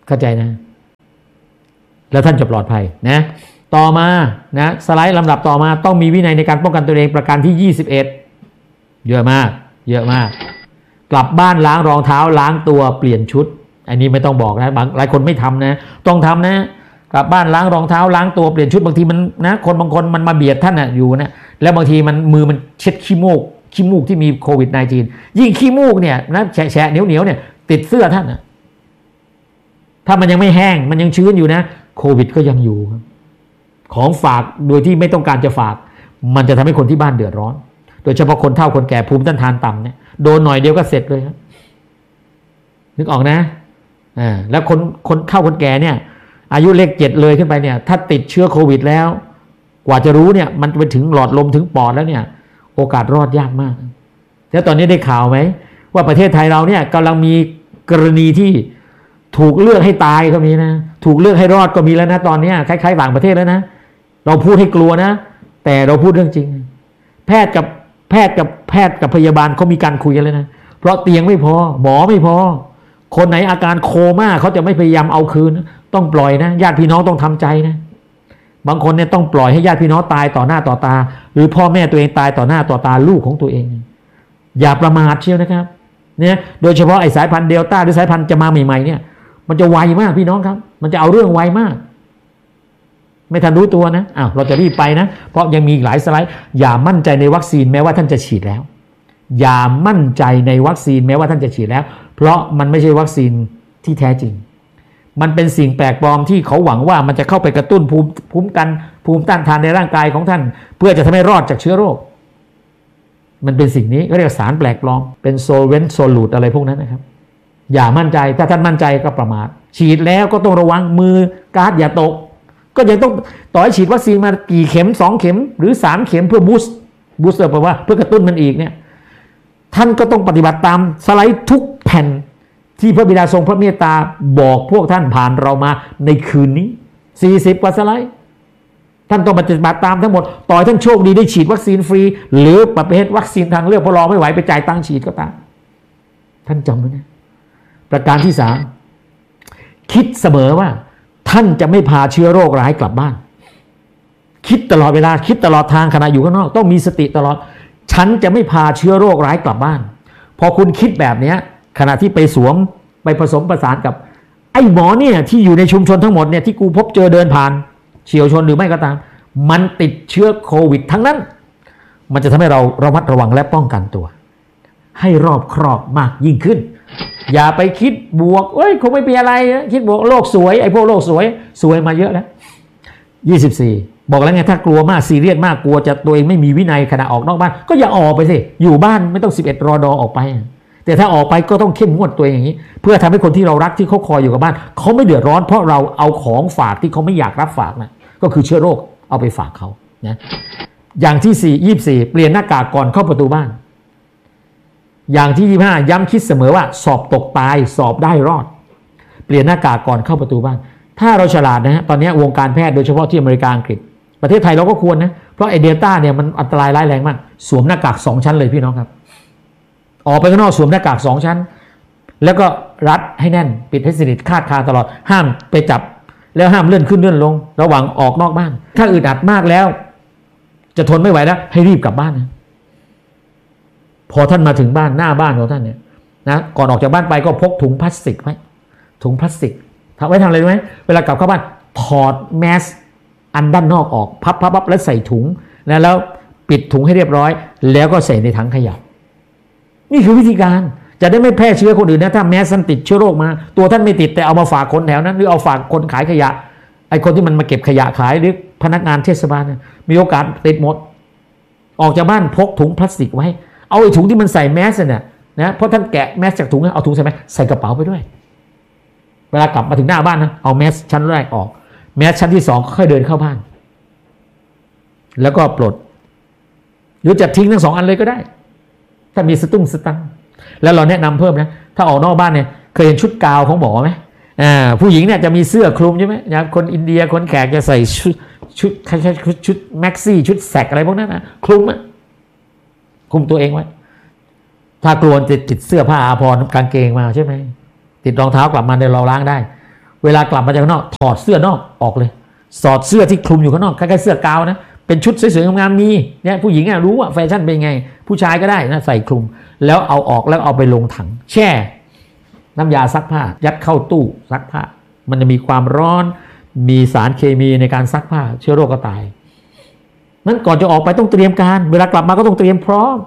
เข้าใจนะแล้วท่านจะปลอดภัยนะต่อมานะสไลด์ลำดับต่อมาต้องมีวินัยในการป้องกันตัวเองประการที่ยี่สิบเอ็ดเยอะมากเยอะมากกลับบ้านล้างรองเท้าล้างตัวเปลี่ยนชุดอันนี้ไม่ต้องบอกนะบางหลายคนไม่ทำนะต้องทำนะกลับบ้านล้างรองเท้าล้างตัวเปลี่ยนชุดบางทีมันนะคนบางคนมันมาเบียดท่านนะอยู่นะแล้วบางทีมันมือมันเช็ดขี้มูกขี้มูกที่มีโควิด สิบเก้า ยิ่งขี้มูกเนี่ยนะแฉะเหนียวเหนียวเนี่ยติดเสื้อท่านนะถ้ามันยังไม่แห้งมันยังชื้นอยู่นะโควิดก็ยังอยู่ของฝากโดยที่ไม่ต้องการจะฝากมันจะทำให้คนที่บ้านเดือดร้อนโดยเฉพาะคนเฒ่าคนแก่ภูมิต้านทานต่ำเนี่ยโดนหน่อยเดียวก็เสร็จเลยครับนึกออกนะอ่าแล้วคนคนเฒ่าคนแก่เนี่ยอายุเลขเจ็ดเลยขึ้นไปเนี่ยถ้าติดเชื้อโควิดแล้วกว่าจะรู้เนี่ยมันไปถึงหลอดลมถึงปอดแล้วเนี่ยโอกาสรอดยากมากแล้วตอนนี้ได้ข่าวไหมว่าประเทศไทยเราเนี่ยกำลังมีกรณีที่ถูกเลือกให้ตายก็มีนะถูกเลือกให้รอดก็มีแล้วนะตอนนี้คล้ายๆต่างประเทศแล้วนะเราพูดให้กลัวนะแต่เราพูดเรื่องจริงแพทย์กับแพทย์กับแพทย์กับพยาบาลเขามีการคุยกันเลยนะเพราะเตียงไม่พอหมอไม่พอคนไหนอาการโคม่าเขาจะไม่พยายามเอาคืนต้องปล่อยนะญาติพี่น้องต้องทำใจนะบางคนเนี่ยต้องปล่อยให้ญาติพี่น้องตายต่อหน้าต่อตาหรือพ่อแม่ตัวเองตายต่อหน้าต่อตาลูกของตัวเองอย่าประมาทเชียวนะครับเนี่ยโดยเฉพาะไอ้สายพันธุ์เดลต้าหรือสายพันธุ์จะมาใหม่ๆเนี่ยมันจะไวมากพี่น้องครับมันจะเอาเรื่องไวมากไม่ทันรู้ตัวนะอ้าวเราจะรีบไปนะเพราะยังมีอีกหลายสไลด์อย่ามั่นใจในวัคซีนแม้ว่าท่านจะฉีดแล้วอย่ามั่นใจในวัคซีนแม้ว่าท่านจะฉีดแล้วเพราะมันไม่ใช่วัคซีนที่แท้จริงมันเป็นสิ่งแปลกปลอมที่เขาหวังว่ามันจะเข้าไปกระตุ้นภูมิภูมิกันภูมิต้านทานในร่างกายของท่านเพื่อจะทำให้รอดจากเชื้อโรคมันเป็นสิ่งนี้เขาเรียกสารแปลกปลอมเป็นโซลเวนต์โซลูตอะไรพวกนั้นนะครับอย่ามั่นใจถ้าท่านมั่นใจก็ประมาทฉีดแล้วก็ต้องระวังมือการ์ดอย่าตกก็ยังต้องต่อให้ฉีดวัคซีนมากี่เข็มสองเข็มหรือสามเข็มเพื่อบูสต์บูสต์แปลว่าเพื่อกระตุ้นมันอีกเนี่ยท่านก็ต้องปฏิบัติตามสไลด์ทุกแผ่นที่พระบิดาทรงพระเมตตาบอกพวกท่านผ่านเรามาในคืนนี้สี่สิบกว่าสไลด์ท่านต้องปฏิบัติตามทั้งหมดต่อให้ท่านโชคดีได้ฉีดวัคซีนฟรีหรือประเภทวัคซีนทางเลือกพอรอไม่ไหวไปจ่ายตังค์ฉีดก็ตามท่านจำไว้นะประการที่สามคิดเสมอว่าท่านจะไม่พาเชื้อโรคร้ายกลับบ้านคิดตลอดเวลาคิดตลอดทางขณะอยู่ข้างนอกต้องมีสติตลอดฉันจะไม่พาเชื้อโรคร้ายกลับบ้านพอคุณคิดแบบนี้ขณะที่ไปสวมไปผสมประสานกับไอ้หมอเนี่ยที่อยู่ในชุมชนทั้งหมดเนี่ยที่กูพบเจอเดินผ่านเฉียวชนหรือไม่ก็ตามมันติดเชื้อโควิดทั้งนั้นมันจะทำให้เราระมัดระวังและป้องกันตัวให้รอบครอบมากยิ่งขึ้นอย่าไปคิดบวกเอ้ยคงไม่เป็นอะไรคิดบวกโลกสวยไอ้พวกโลกสวยสวยมาเยอะแล้วยี่สิบสี่บอกแล้วไงถ้ากลัวมากซีเรียสมากกลัวจะตัวเองไม่มีวินัยขณะออกนอกบ้านก็อย่าออกไปสิอยู่บ้านไม่ต้องสิบเอ็ดรอดอออกไปแต่ถ้าออกไปก็ต้องเข้มงวดตัวเองอย่างนี้เพื่อทำให้คนที่เรารักที่เขาคอยอยู่กับบ้านเขาไม่เดือดร้อนเพราะเราเอาของฝากที่เขาไม่อยากรับฝากนะก็คือเชื้อโรคเอาไปฝากเขานะอย่างที่สี่ยี่สิบสี่เปลี่ยนหน้ากากก่อนเข้าประตูบ้านอย่างที่ยี่สิบห้าย้ำคิดเสมอว่าสอบตกตายสอบได้รอดเปลี่ยนหน้ากากก่อนเข้าประตูบ้านถ้าเราฉลาดนะฮะตอนนี้วงการแพทย์โดยเฉพาะที่อเมริกาอังกฤษประเทศไทยเราก็ควรนะเพราะไอเดลต้าเนี่ยมันอันตรายร้ายแรงมากสวมหน้ากากสองชั้นเลยพี่น้องครับออกไปข้างนอกสวมหน้ากากสองชั้นแล้วก็รัดให้แน่นปิดให้สนิทคาดคาตลอดห้ามไปจับแล้วห้ามเลื่อนขึ้นเลื่อนลงระหว่างออกนอกบ้านถ้าอึดอัดมากแล้วจะทนไม่ไหวแล้วให้รีบกลับบ้านนะพอท่านมาถึงบ้านหน้าบ้านของท่านเนี่ยนะก่อนออกจากบ้านไปก็พกถุงพลาสติกไว้ถุงพลาสติกทำไว้ทำอะไรรู้ไหมเวลากลับเข้าบ้านถอดแมสอันด้านนอกออกพับพับพับแล้วใส่ถุงนะแล้วปิดถุงให้เรียบร้อยแล้วก็ใส่ในถังขยะนี่คือวิธีการจะได้ไม่แพร่เชื้อคนอื่นนะถ้าแมสท่านติดเชื้อโรคมาตัวท่านไม่ติดแต่เอามาฝากคนแถวนั้นหรือเอาฝากคนขายขยะไอ้คนที่มันมาเก็บขยะขายหรือพนักงานเทศบาลเนี่ยมีโอกาสติดหมดออกจากบ้านพกถุงพลาสติกไว้เอาไอ้ถุงที่มันใส่แมสเนี่ยนะเพราะท่านแกะแมสจากถุงเอาถุงใส่ไหมใส่กระเป๋าไปด้วยเวลากลับมาถึงหน้าบ้านนะเอาแมสชั้นแรกออกแมสชั้นที่สองค่อยเดินเข้าบ้านแล้วก็ปลดหรือจะทิ้งทั้งสองอันเลยก็ได้ถ้ามีสตุ้งสตังแล้วเราแนะนำเพิ่มนะถ้าออกนอกบ้านเนี่ยเคยเห็นชุดกาวของหมอไหมอ่าผู้หญิงเนี่ยจะมีเสื้อคลุมใช่ไหมอย่างคนอินเดียคนแขกจะใส่ชุดชุดคล้ายๆชุดชุดแม็กซี่ชุดแสกอะไรพวกนั้นนะคลุมอะคลุมตัวเองไว้ถ้ากลัวติดติดเสื้อผ้าอาภรณ์กางเกงมาใช่ไหมติดรองเท้ากลับมาเดี๋ยวเราล้างได้เวลากลับมาจากข้างนอกถอดเสื้อนอกออกเลยสอดเสื้อที่คลุมอยู่ข้างนอกคล้ายๆเสื้อกาวนะเป็นชุดสวยๆงามๆมีเนี่ยผู้หญิงอ่ะรู้ว่าแฟชั่นเป็นไงผู้ชายก็ได้นะใส่คลุมแล้วเอาออกแล้วเอาไปลงถังแช่น้ำยาซักผ้ายัดเข้าตู้ซักผ้ามันจะมีความร้อนมีสารเคมีในการซักผ้าเชื้อโรคก็ตายนั้นก่อนจะออกไปต้องเตรียมการเวลากลับมาก็ต้องเตรียมพร้อม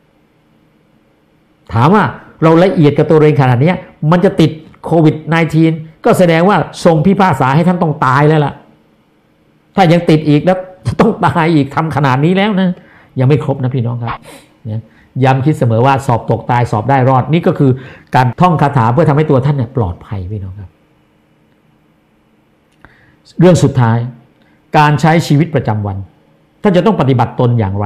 ถามว่าเราละเอียดกับตัวเองขนาดนี้มันจะติดโควิด สิบเก้า ก็แสดงว่าทรงพิพากษาให้ท่านต้องตายแล้วล่ะถ้ายังติดอีกแล้วต้องตายอีกทำขนาดนี้แล้วนะยังไม่ครบนะพี่น้องครับเนี่ยย้ำคิดเสมอว่าสอบตกตายสอบได้รอดนี่ก็คือการท่องคาถาเพื่อทำให้ตัวท่านเนี่ยปลอดภัยพี่น้องครับเรื่องสุดท้ายการใช้ชีวิตประจำวันท่านจะต้องปฏิบัติตนอย่างไร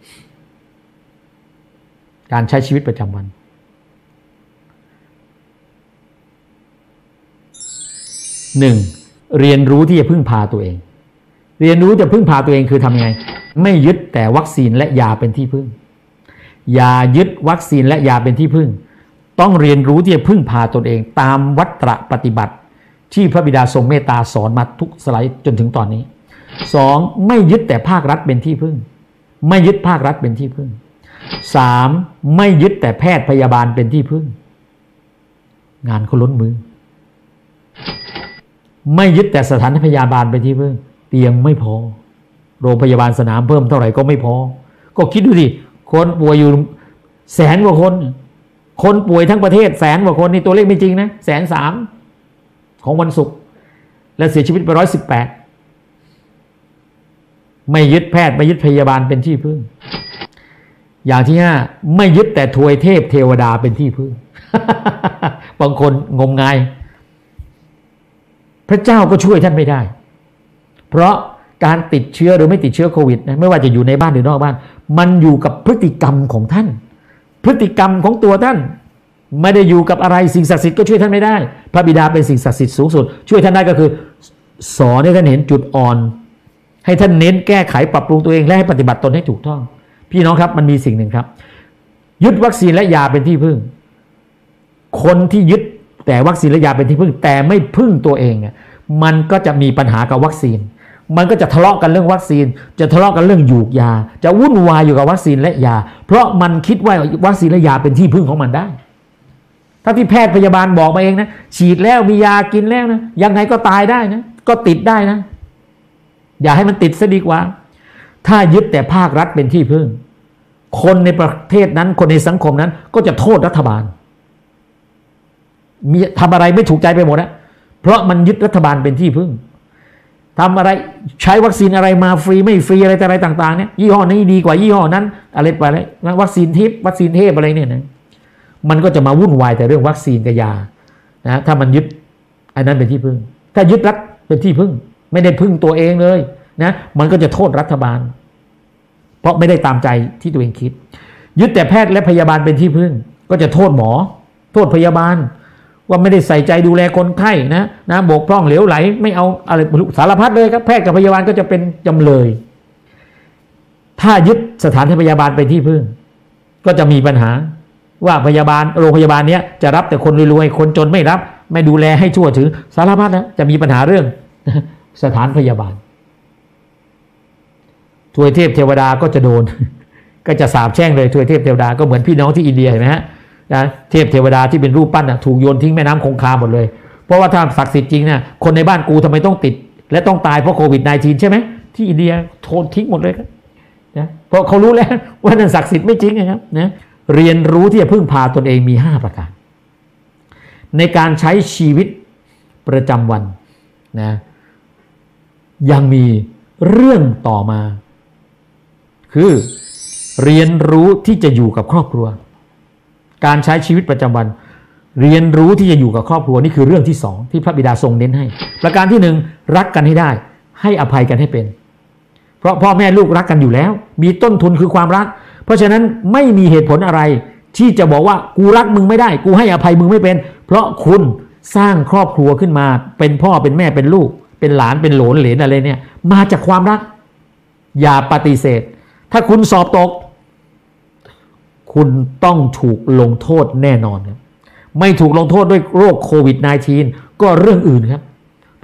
การใช้ชีวิตประจำวันหนึ่งเรียนรู้ที่จะพึ่งพาตัวเองเรียนรู้จะพึ่งพาตัวเองคือทำยังไงไม่ยึดแต่วัคซีนและยาเป็นที่พึ่งอย่ายึดวัคซีนและยาเป็นที่พึ่งต้องเรียนรู้ที่จะพึ่งพาตนเองตามวัตรปฏิบัติที่พระบิดาทรงเมตตาสอนมาทุกสไลด์จนถึงตอนนี้สองไม่ยึดแต่ภาครัฐเป็นที่พึ่งไม่ยึดภาครัฐเป็นที่พึ่งสามไม่ยึดแต่แพทย์พยาบาลเป็นที่พึ่งงานเขาล้นมือไม่ยึดแต่สถานพยาบาลเป็นที่พึ่งเตียงไม่พอโรงพยาบาลสนามเพิ่มเท่าไหร่ก็ไม่พอก็คิดดูดิคนป่วยอยู่แสนกว่าคนคนป่วยทั้งประเทศแสนกว่าคนนี่ตัวเลขไม่จริงนะแสนสามของวันศุกร์และเสียชีวิตไปร้อยสิบแปดไม่ยึดแพทย์ไม่ยึดพยาบาลเป็นที่พึ่งอย่างที่ห้าไม่ยึดแต่ทวยเทพเทวดาเป็นที่พึ่ง บางคนงมงายพระเจ้าก็ช่วยท่านไม่ได้เพราะการติดเชื้อหรือไม่ติดเชื้อโควิดนะไม่ว่าจะอยู่ในบ้านหรือนอกบ้านมันอยู่กับพฤติกรรมของท่านพฤติกรรมของตัวท่านไม่ได้อยู่กับอะไรสิ่งศักดิ์สิทธิ์ก็ช่วยท่านไม่ได้พระบิดาเป็นสิ่งศักดิ์สิทธิ์สูงสุดช่วยท่านได้ก็คือสอนให้ท่านเห็นจุดอ่อนให้ท่านเน้นแก้ไขปรับปรุงตัวเองและให้ปฏิบัติตนให้ถูกต้องพี่น้องครับมันมีสิ่งหนึ่งครับยึดวัคซีนและยาเป็นที่พึ่งคนที่ยึดแต่วัคซีนและยาเป็นที่พึ่งแต่ไม่พึ่งตัวเองเนี่ยมันก็จะมีปัญหากับวัคซีนมันก็จะทะเลาะกันเรื่องวัคซีนจะทะเลาะกันเรื่องหยูกยาจะวุ่นวายอยู่กับวัคซีนและยาเพราะมันคิดว่าวัคซีนและยาเป็นที่พึ่งของมันได้ถ้าที่แพทย์พยาบาลบอกมาเองนะฉีดแล้วมียากินแล้วนะยังไงก็ตายได้นะก็ติดได้นะอย่าให้มันติดซะดีกว่าถ้ายึดแต่ภาครัฐเป็นที่พึ่งคนในประเทศนั้นคนในสังคมนั้นก็จะโทษรัฐบาลมีทำอะไรไม่ถูกใจไปหมดนะเพราะมันยึดรัฐบาลเป็นที่พึ่งทำอะไรใช้วัคซีนอะไรมาฟรีไม่ฟรีอะไรแต่อะไรต่างๆเนี่ยยี่ห้อนี้ดีกว่ายี่ห้อนั้นอะไรไปเลยวัคซีนทิพย์วัคซีนเทพอะไรเนี่ยนะมันก็จะมาวุ่นวายแต่เรื่องวัคซีนกับยานะถ้ามันยึดอันนั้นเป็นที่พึ่งถ้ายึดรัฐเป็นที่พึ่งไม่ได้พึ่งตัวเองเลยนะมันก็จะโทษรัฐบาลเพราะไม่ได้ตามใจที่ตัวเองคิดยึดแต่แพทย์และพยาบาลเป็นที่พึ่งก็จะโทษหมอโทษพยาบาลว่าไม่ได้ใส่ใจดูแลคนไข้นะนะบกพร่องเหลวไหลไม่เอาอะไรสารพัดเลยครับแพทย์กับพยาบาลก็จะเป็นจำเลยถ้ายึดสถานพยาบาลเป็นที่พึ่งก็จะมีปัญหาว่าพยาบาลโรงพยาบาลเนี้ยจะรับแต่คนรวยๆคนจนไม่รับไม่ดูแลให้ทั่วถึงสารพัดนะจะมีปัญหาเรื่องสถานพยาบาลทวยเทพเทวดาก็จะโดนก็จะสาปแช่งเลยทวยเทพเทวดาก็เหมือนพี่น้องที่อินเดียเห็นไหมฮะนะเทพเทวดาที่เป็นรูปปั้นนะถูกโยนทิ้งแม่น้ำคงคาหมดเลยเพราะว่าถ้าศักดิ์สิทธิ์จริงเนี่ยคนในบ้านกูทำไมต้องติดและต้องตายเพราะโควิด สิบเก้า ใช่ไหมที่อินเดียโทนทิ้งหมดเลยครับนะเพราะเขารู้แล้วว่านั่นศักดิ์สิทธิ์ไม่จริงนะครับนะเรียนรู้ที่จะพึ่งพาตนเองมีห้าประการในการใช้ชีวิตประจำวันนะยังมีเรื่องต่อมาคือเรียนรู้ที่จะอยู่กับครอบครัวการใช้ชีวิตประจำวันเรียนรู้ที่จะอยู่กับครอบครัวนี่คือเรื่องที่สองที่พระบิดาทรงเน้นให้ประการที่หนึ่งรักกันให้ได้ให้อภัยกันให้เป็นเพราะพ่อแม่ลูกรักกันอยู่แล้วมีต้นทุนคือความรักเพราะฉะนั้นไม่มีเหตุผลอะไรที่จะบอกว่ากูรักมึงไม่ได้กูให้อภัยมึงไม่เป็นเพราะคุณสร้างครอบครัวขึ้นมาเป็นพ่อเป็นแม่เป็นลูกเป็นหลานเป็นโหลนเหลนอะไรเนี่ยมาจากความรักอย่าปฏิเสธถ้าคุณสอบตกคุณต้องถูกลงโทษแน่นอนครับไม่ถูกลงโทษด้วยโรคโควิด สิบเก้า ก็เรื่องอื่นครับ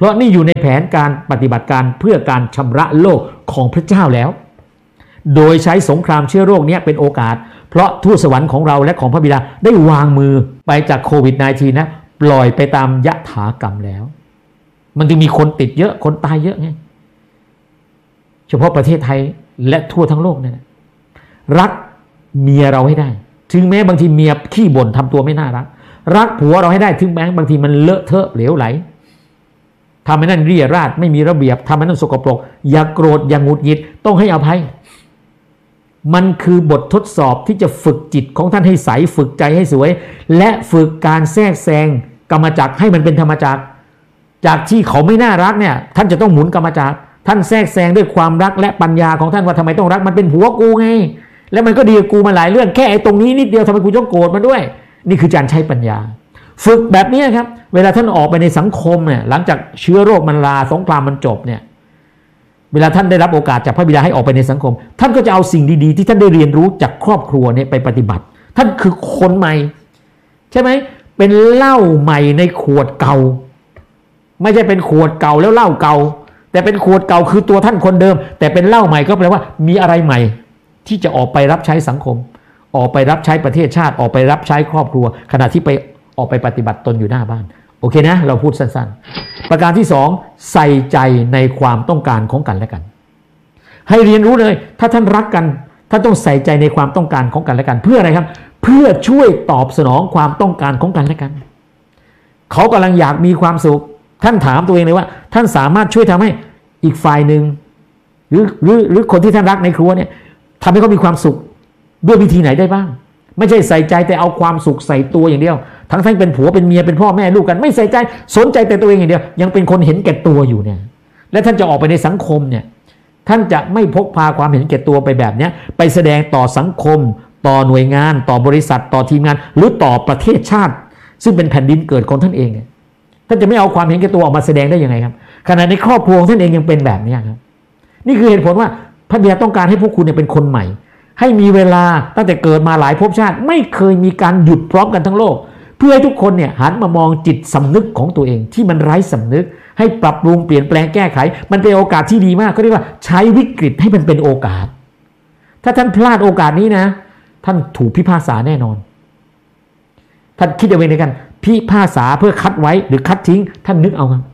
ราะนี่อยู่ในแผนการปฏิบัติการเพื่อการชำระโลกของพระเจ้าแล้วโดยใช้สงครามเชื้อโรคนี้เป็นโอกาสเพราะทูตสวรรค์ของเราและของพระบิดาได้วางมือไปจากโควิด สิบเก้า นะปล่อยไปตามยถากรรมแล้วมันจึงมีคนติดเยอะคนตายเยอะไงเฉพาะประเทศไทยและทั่วทั้งโลกเนี่ยรักเมียเราให้ได้ถึงแม้บางทีเมียขี้บ่นทำตัวไม่น่ารักรักผัวเราให้ได้ถึงแม้บางทีมันเลอะเทอะเหลวไหลทำให้นั่นเรี่ยราดไม่มีระเบียบทำให้นั่นสกปรกอย่าโกรธอย่าหงุดหงิดต้องให้อภัยมันคือบททดสอบที่จะฝึกจิตของท่านให้ใสฝึกใจให้สวยและฝึกการแทรกแซงกรรมจักรให้มันเป็นธรรมจักรจากที่เขาไม่น่ารักเนี่ยท่านจะต้องหมุนกรรมจักรท่านแทรกแซงด้วยความรักและปัญญาของท่านว่าทำไมต้องรักมันเป็นผัวกูไงแล้วมันก็ดีกับกูมาหลายเรื่องแค่ไอ้ตรงนี้นิดเดียวทำไมกูต้องโกรธมันด้วยนี่คือการใช้ปัญญาฝึกแบบนี้ครับเวลาท่านออกไปในสังคมเนี่ยหลังจากเชื้อโรคมันลาสงครามมันจบเนี่ยเวลาท่านได้รับโอกาสจากพระบิดาให้ออกไปในสังคมท่านก็จะเอาสิ่งดีๆที่ท่านได้เรียนรู้จากครอบครัวเนี่ยไปปฏิบัติท่านคือคนใหม่ใช่ไหมเป็นเหล้าใหม่ในขวดเก่าไม่ใช่เป็นขวดเก่าแล้วเหล้าเก่าแต่เป็นขวดเก่าคือตัวท่านคนเดิมแต่เป็นเหล้าใหม่ก็แปลว่ามีอะไรใหม่ที่จะออกไปรับใช้สังคมออกไปรับใช้ประเทศชาติออกไปรับใช้ครอบครัวขณะที่ไปออกไปปฏิบัติตนอยู่หน้าบ้านโอเคนะเราพูดสั้นๆประการที่สองใส่ใจในความต้องการของกันและกันให้เรียนรู้เลยถ้าท่านรักกันท่านต้องใส่ใจในความต้องการของกันและกันเพื่ออะไรครับเพื่อช่วยตอบสนองความต้องการของกันและกันเขากำลังอยากมีความสุขท่านถามตัวเองเลยว่าท่านสามารถช่วยทำให้อีกฝ่ายหนึ่งหรือหรือหรือคนที่ท่านรักในครัวเนี่ยทำให้เขามีความสุขด้วยวิธีไหนได้บ้างไม่ใช่ใส่ใจแต่เอาความสุขใส่ตัวอย่างเดียวทั้งทั้งเป็นผัวเป็นเมียเป็นพ่อแม่ลูกกันไม่ใส่ใจสนใจแต่ตัวเองอย่างเดียวยังเป็นคนเห็นแก่ตัวอยู่เนี่ยและท่านจะออกไปในสังคมเนี่ยท่านจะไม่พกพาความเห็นแก่ตัวไปแบบนี้ไปแสดงต่อสังคมต่อหน่วยงานต่อบริษัทต่อทีมงานหรือต่อประเทศชาติซึ่งเป็นแผ่นดินเกิดของท่านเองเนี่ยท่านจะไม่เอาความเห็นแก่ตัวออกมาแสดงได้ยังไงครับขณะในครอบครัวของท่านเองยังเป็นแบบนี้ครับนี่คือเหตุผลว่าพระบิดาต้องการให้พวกคุณเนี่ยเป็นคนใหม่ให้มีเวลาตั้งแต่เกิดมาหลายภพชาติไม่เคยมีการหยุดพร้อมกันทั้งโลกเพื่อให้ทุกคนเนี่ยหันมามองจิตสำนึกของตัวเองที่มันไร้สำนึกให้ปรับปรุงเปลี่ยนแปลงแก้ไขมันเป็นโอกาสที่ดีมากเขาเรียกว่าใช้วิกฤตให้มันเป็นโอกาสถ้าท่านพลาดโอกาสนี้นะท่านถูกพิพากษาแน่นอนท่านคิดเอาไว้ในกันพิพากษาเพื่อคัดไว้หรือคัดทิ้งท่านนึกเอาครับ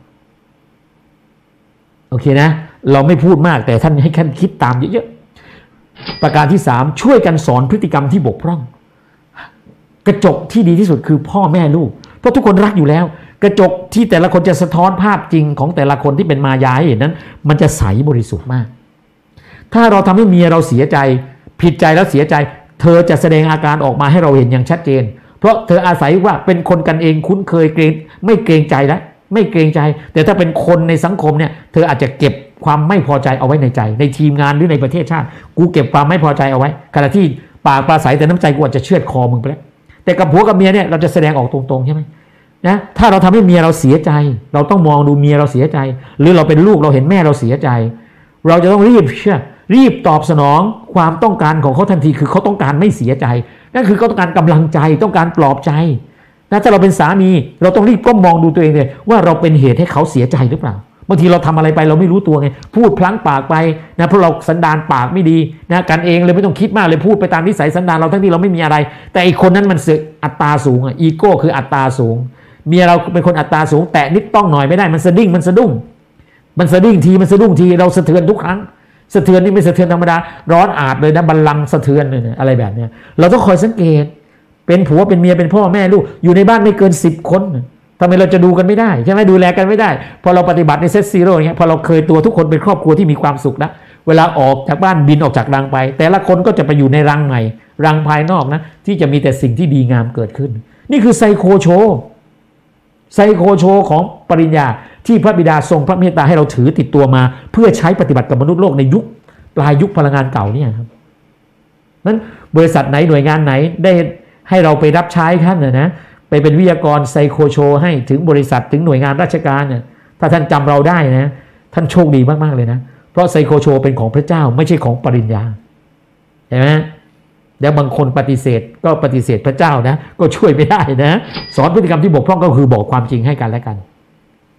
โอเคนะเราไม่พูดมากแต่ท่านให้ท่านคิดตามเยอะๆประการที่สามช่วยกันสอนพฤติกรรมที่บกพร่องกระจกที่ดีที่สุดคือพ่อแม่ลูกเพราะทุกคนรักอยู่แล้วกระจกที่แต่ละคนจะสะท้อนภาพจริงของแต่ละคนที่เป็นมายาให้เห็นนั้นมันจะใสบริสุทธิ์มากถ้าเราทำให้เมียเราเสียใจผิดใจแล้วเสียใจเธอจะแสดงอาการออกมาให้เราเห็นอย่างชัดเจนเพราะเธออาศัยว่าเป็นคนกันเองคุ้นเคยเกรงไม่เกรงใจแล้วไม่เกรงใจแต่ถ้าเป็นคนในสังคมเนี่ยเธออาจจะเก็บความไม่พอใจเอาไว้ในใจในทีมงานหรือในประเทศชาติกูเก็บความไม่พอใจเอาไว้ขณะที่ปากปราศัยแต่น้ำใจกูอาจจะเชือดคอมึงไปแล้วแต่กับผัวกับเมียเนี่ยเราจะแสดงออกตรงๆใช่ไหมนะถ้าเราทำให้เมียเราเสียใจเราต้องมองดูเมียเราเสียใจหรือเราเป็นลูกเราเห็นแม่เราเสียใจเราจะต้องรีบเชื่อรีบตอบสนองความต้องการของเขาทันทีคือเขาต้องการไม่เสียใจนั่นคือเขาต้องการกำลังใจต้องการปลอบใจนะถ้าเราเป็นสามีเราต้องรีบก้มมองดูตัวเองเลยว่าเราเป็นเหตุให้เขาเสียใจหรือเปล่าบางทีเราทำอะไรไปเราไม่รู้ตัวไงพูดพลั้งปากไปนะเพราะเราสันดานปากไม่ดีนะกันเองเลยไม่ต้องคิดมากเลยพูดไปตามนิสัยสันดานเราทั้งที่เราไม่มีอะไรแต่อีกคนนั้นมันเสืออัตตาสูงอ่ะอีโก้คืออัตตาสูงเมียเราเป็นคนอัตตาสูงแต่นิดต้องหน่อยไม่ได้มันสะดิ้งมันสะดุ้งมันสะดิ้งทีมันสะดุ้งทีเราสะเทือนทุกครั้งสะเทือนนี่ไม่สะเทือนธรรมดาร้อนอาบเลยนะบัลลังก์สะเทือนเลยอะไรแบบนี้เราต้องคอยสังเกตเป็นผัวเป็นเมียเป็นพ่อแม่ลูกอยู่ในบ้านไม่เกินสิบคนทำไมเราจะดูกันไม่ได้ใช่ไหมดูแลกันไม่ได้พอเราปฏิบัติในเซตซีโร่เงี้ยพอเราเคยตัวทุกคนเป็นครอบครัวที่มีความสุขแล้วเวลาออกจากบ้านบินออกจากรังไปแต่ละคนก็จะไปอยู่ในรังใหม่รังภายนอกนะที่จะมีแต่สิ่งที่ดีงามเกิดขึ้นนี่คือไซโคโชไซโคโชของปริญญาที่พระบิดาทรงพระเมตตาให้เราถือติดตัวมาเพื่อใช้ปฏิบัติกับมนุษย์โลกในยุคปลายยุคพลังงานเก่าเนี่ยครับนั้นบริษัทไหนหน่วยงานไหนได้ให้เราไปรับใช้ท่านนะนะไปเป็นวิทยากรไซโคโชให้ถึงบริษัทถึงหน่วยงานราชการเนี่ยถ้าท่านจำเราได้นะท่านโชคดีมากๆเลยนะเพราะไซโคโชเป็นของพระเจ้าไม่ใช่ของปริญญาเห็นไหมแล้วบางคนปฏิเสธก็ปฏิเสธพระเจ้านะก็ช่วยไม่ได้นะสอนพฤติกรรมที่บกพร่องก็คือบอกความจริงให้กันและกัน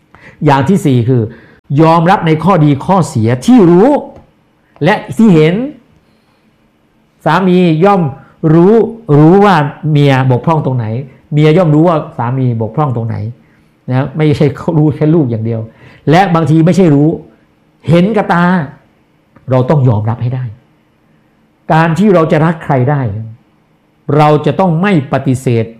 อย่างที่สี่คือยอมรับในข้อดีข้อเสียที่รู้และที่เห็นสามีย่อมรู้รู้ว่าเมียบกพร่องตรงไหนเมียย่อมรู้ว่าสามีบกพร่องตรงไหนนะไม่ใช่เขารู้แค่ลูกอย่างเดียวและบางทีไม่ใช่รู้เห็นกับตาเราต้องยอมรับให้ได้การที่เราจะรักใครได้เราจะต้องไม่ปฏิเสธ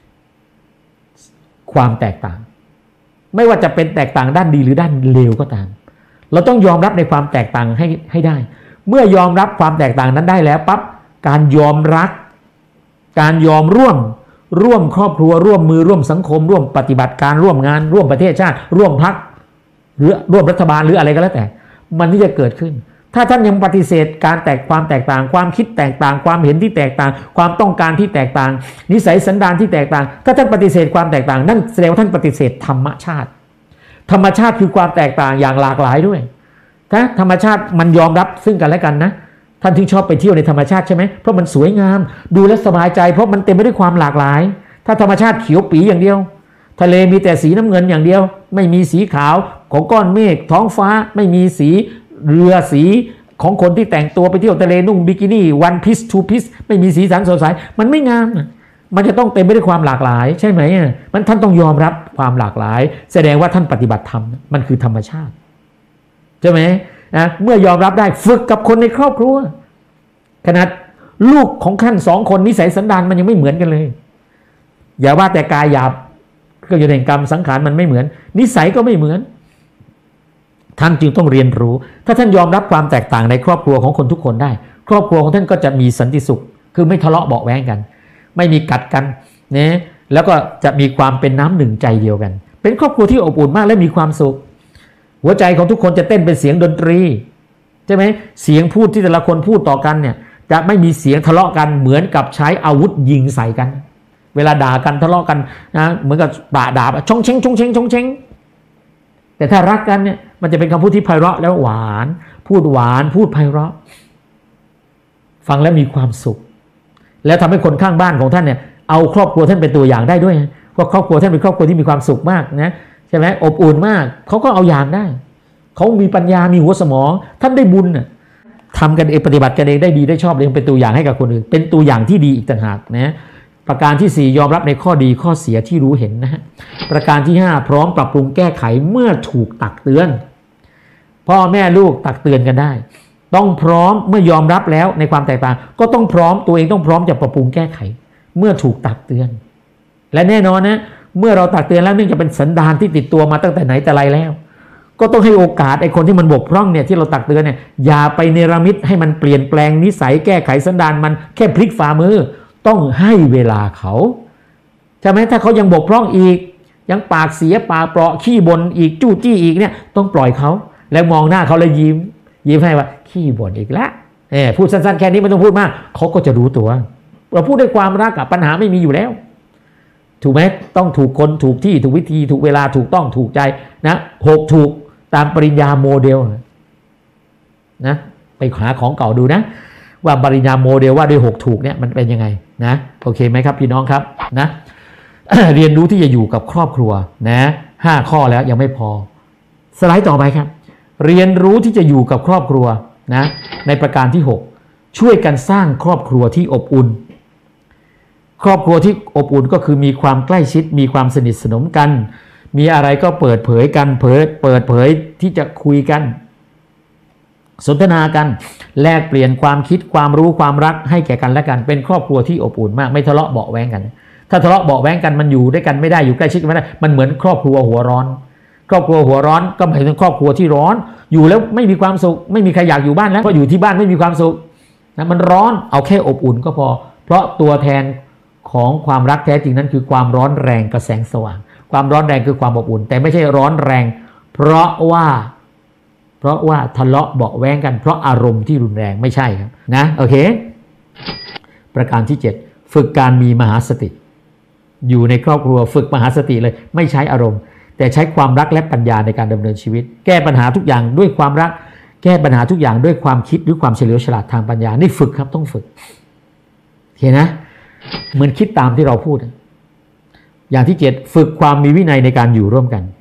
ความแตกต่างไม่ว่าจะเป็นแตกต่างด้านดีหรือด้านเลวก็ตามเราต้องยอมรับในความแตกต่างให้ให้ได้เมื่อยอมรับความแตกต่างนั้นได้แล้วปั๊บการยอมรักการยอมร่วมร่วมครอบครัวร่วมมือร่วมสังคมร่วมปฏิบัติการร่วมงานร่วมประเทศชาติร่วมพรรคหรือร่วมรัฐบาลหรืออะไรก็แล้วแต่มันที่จะเกิดขึ้นถ้าท่านยังปฏิเสธการแตกความแตกต่างความคิดแตกต่างความเห็นที่แตกต่างความต้องการที่แตกต่างนิสัยสันดานที่แตกต่างถ้าท่านปฏิเสธความแตกต่างนั่นแสดงว่าท่านปฏิเสธธรรมชาติธรรมชาติคือความแตกต่างอย่างหลากหลายด้วยถ้าธรรมชาติมันยอมรับซึ่งกันและกันนะท่านถึงชอบไปเที่ยวในธรรมชาติใช่ไหมเพราะมันสวยงามดูแลสบายใจเพราะมันเต็มไปด้วยความหลากหลายถ้าธรรมชาติเขียวปีอย่างเดียวทะเลมีแต่สีน้ำเงินอย่างเดียวไม่มีสีขาวของก้อนเมฆท้องฟ้าไม่มีสีเรือสีของคนที่แต่งตัวไปเที่ยวทะเลนุ่งบิกินี่วันพีซทูพีซไม่มีสีสันสดใสมันไม่งามมันจะต้องเต็มไปด้วยความหลากหลายใช่ไหมมันท่านต้องยอมรับความหลากหลายแสดงว่าท่านปฏิบัติธรรมมันคือธรรมชาติใช่ไหมนะเมื่อยอมรับได้ฝึกกับคนในครอบครัวขนาดลูกของท่านสองคนนิสัยสันดานมันยังไม่เหมือนกันเลยอย่าว่าแต่กายหยาบก็อยู่ในกรรมสังขารมันไม่เหมือนนิสัยก็ไม่เหมือนท่านจึงต้องเรียนรู้ถ้าท่านยอมรับความแตกต่างในครอบครัวของคนทุกคนได้ครอบครัวของท่านก็จะมีสันติสุขคือไม่ทะเลาะเบาะแว้งกันไม่มีกัดกันนะแล้วก็จะมีความเป็นน้ำหนึ่งใจเดียวกันเป็นครอบครัวที่อบอุ่นมากและมีความสุขหัวใจของทุกคนจะเต้นเป็นเสียงดนตรีใช่ไหมเสียงพูดที่แต่ละคนพูดต่อกันเนี่ยจะไม่มีเสียงทะเลาะกันเหมือนกับใช้อาวุธยิงใส่กันเวลาด่ากันทะเลาะกันนะเหมือนกับด่าด่าชงเชงชงเชงชงเชงแต่ถ้ารักกันเนี่ยมันจะเป็นคำพูดที่ไพเราะแล้วหวานพูดหวานพูดไพเราะฟังแล้วมีความสุขแล้วทำให้คนข้างบ้านของท่านเนี่ยเอาครอบครัวท่านเป็นตัวอย่างได้ด้วยเพราะครอบครัวท่านเป็นครอบครัวที่มีความสุขมากนะใช่ไหมอบอุ่นมากเขาก็เอาอย่างได้เขามีปัญญามีหัวสมองท่านได้บุญน่ะทำกันเองปฏิบัติกันเองได้ดีได้ชอบเลยเป็นตัวอย่างให้กับคนอื่นเป็นตัวอย่างที่ดีอีกต่างหากนะประการที่สี่ยอมรับในข้อดีข้อเสียที่รู้เห็นนะฮะประการที่ห้าพร้อมปรับปรุงแก้ไขเมื่อถูกตักเตือนพ่อแม่ลูกตักเตือนกันได้ต้องพร้อมเมื่อยอมรับแล้วในความแตกต่างก็ต้องพร้อมตัวเองต้องพร้อมจะปรับปรุงแก้ไขเมื่อถูกตักเตือนและแน่นอนนะเมื่อเราตักเตือนแล้วเนื่องจากเป็นสันดานที่ติดตัวมาตั้งแต่ไหนแต่ไรแล้วก็ต้องให้โอกาสไอ้คนที่มันบกพร่องเนี่ยที่เราตักเตือนเนี่ยอย่าไปเนรมิตให้มันเปลี่ยนแปลงนิสัยแก้ไขสันดานมันแค่พลิกฝ่ามือต้องให้เวลาเขาใช่ไหมถ้าเขายังบกพร่องอีกยังปากเสียปากเปราะขี้บ่นอีกจู้จี้อีกเนี่ยต้องปล่อยเขาแล้วมองหน้าเขาแล้วยิ้มยิ้มให้ว่าขี้บ่นอีกแล้วเออพูดสั้นๆแค่นี้ไม่ต้องพูดมากเขาก็จะรู้ตัวเราพูดด้วยความรักปัญหาไม่มีอยู่แล้วถูกไหมต้องถูกคนถูกที่ถูกวิธีถูกเวลาถูกต้องถูกใจนะหกถูกตามปริญญาโมเดลนะไปหาของเก่าดูนะว่าปริญญาโมเดลว่าด้วยหกถูกเนี่ยมันเป็นยังไงนะโอเคไหมครับพี่น้องครับนะ เรียนรู้ที่จะอยู่กับครอบครัวนะห้าข้อแล้วยังไม่พอสไลด์ต่อไปครับเรียนรู้ที่จะอยู่กับครอบครัวนะในประการที่หกช่วยกันสร้างครอบครัวที่อบอุ่นครอบครัวที่อบอุ่นก็คือมีความใกล้ชิดมีความสนิทสนมกันมีอะไรก็เปิดเผยกันเผยเปิดเผยที่จะคุยกันสนทนากันแลกเปลี่ยนความคิดความรู้ความรักให้แก่กันและกันเป็นครอบครัวที่อบอุ่นมากไม่ทะเลาะเบาะแว้งกันถ้าทะเลาะเบาะแว้งกันมันอยู่ด้วยกันไม่ได้อยู่ใกล้ชิดกันไม่ได้มันเหมือนครอบครัวหัวร้อนครอบครัวหัวร้อนก็หมายถึงครอบครัวที่ร้อนอยู่แล้วไม่มีความสุขไม่มีใครอยากอยู่บ้านแล้วเพราะอยู่ที่บ้านไม่มีความสุขนะมันร้อนเอาแค่อบอุ่นก็พอเพราะตัวแทนของความรักแท้จริงนั้นคือความร้อนแรงกับแสงสว่างความร้อนแรงคือความอบอุ่นแต่ไม่ใช่ร้อนแรงเพราะว่าเพราะว่าทะเลาะเบาะแว้งกันเพราะอารมณ์ที่รุนแรงไม่ใช่ครับนะโอเคประการที่เจ็ดฝึกการมีมหาสติอยู่ในครอบครัวฝึกมหาสติเลยไม่ใช้อารมณ์แต่ใช้ความรักและปัญญาในการดำเนินชีวิตแก้ปัญหาทุกอย่างด้วยความรักแก้ปัญหาทุกอย่างด้วยความคิดหรือความเฉลียวฉลาดทางปัญญานี่ฝึกครับต้องฝึกเห็นนะเหมือนคิดตามที่เราพูดอย่างที่เจ็ดฝึกความมีวินัยในการอยู่ร่วมกัน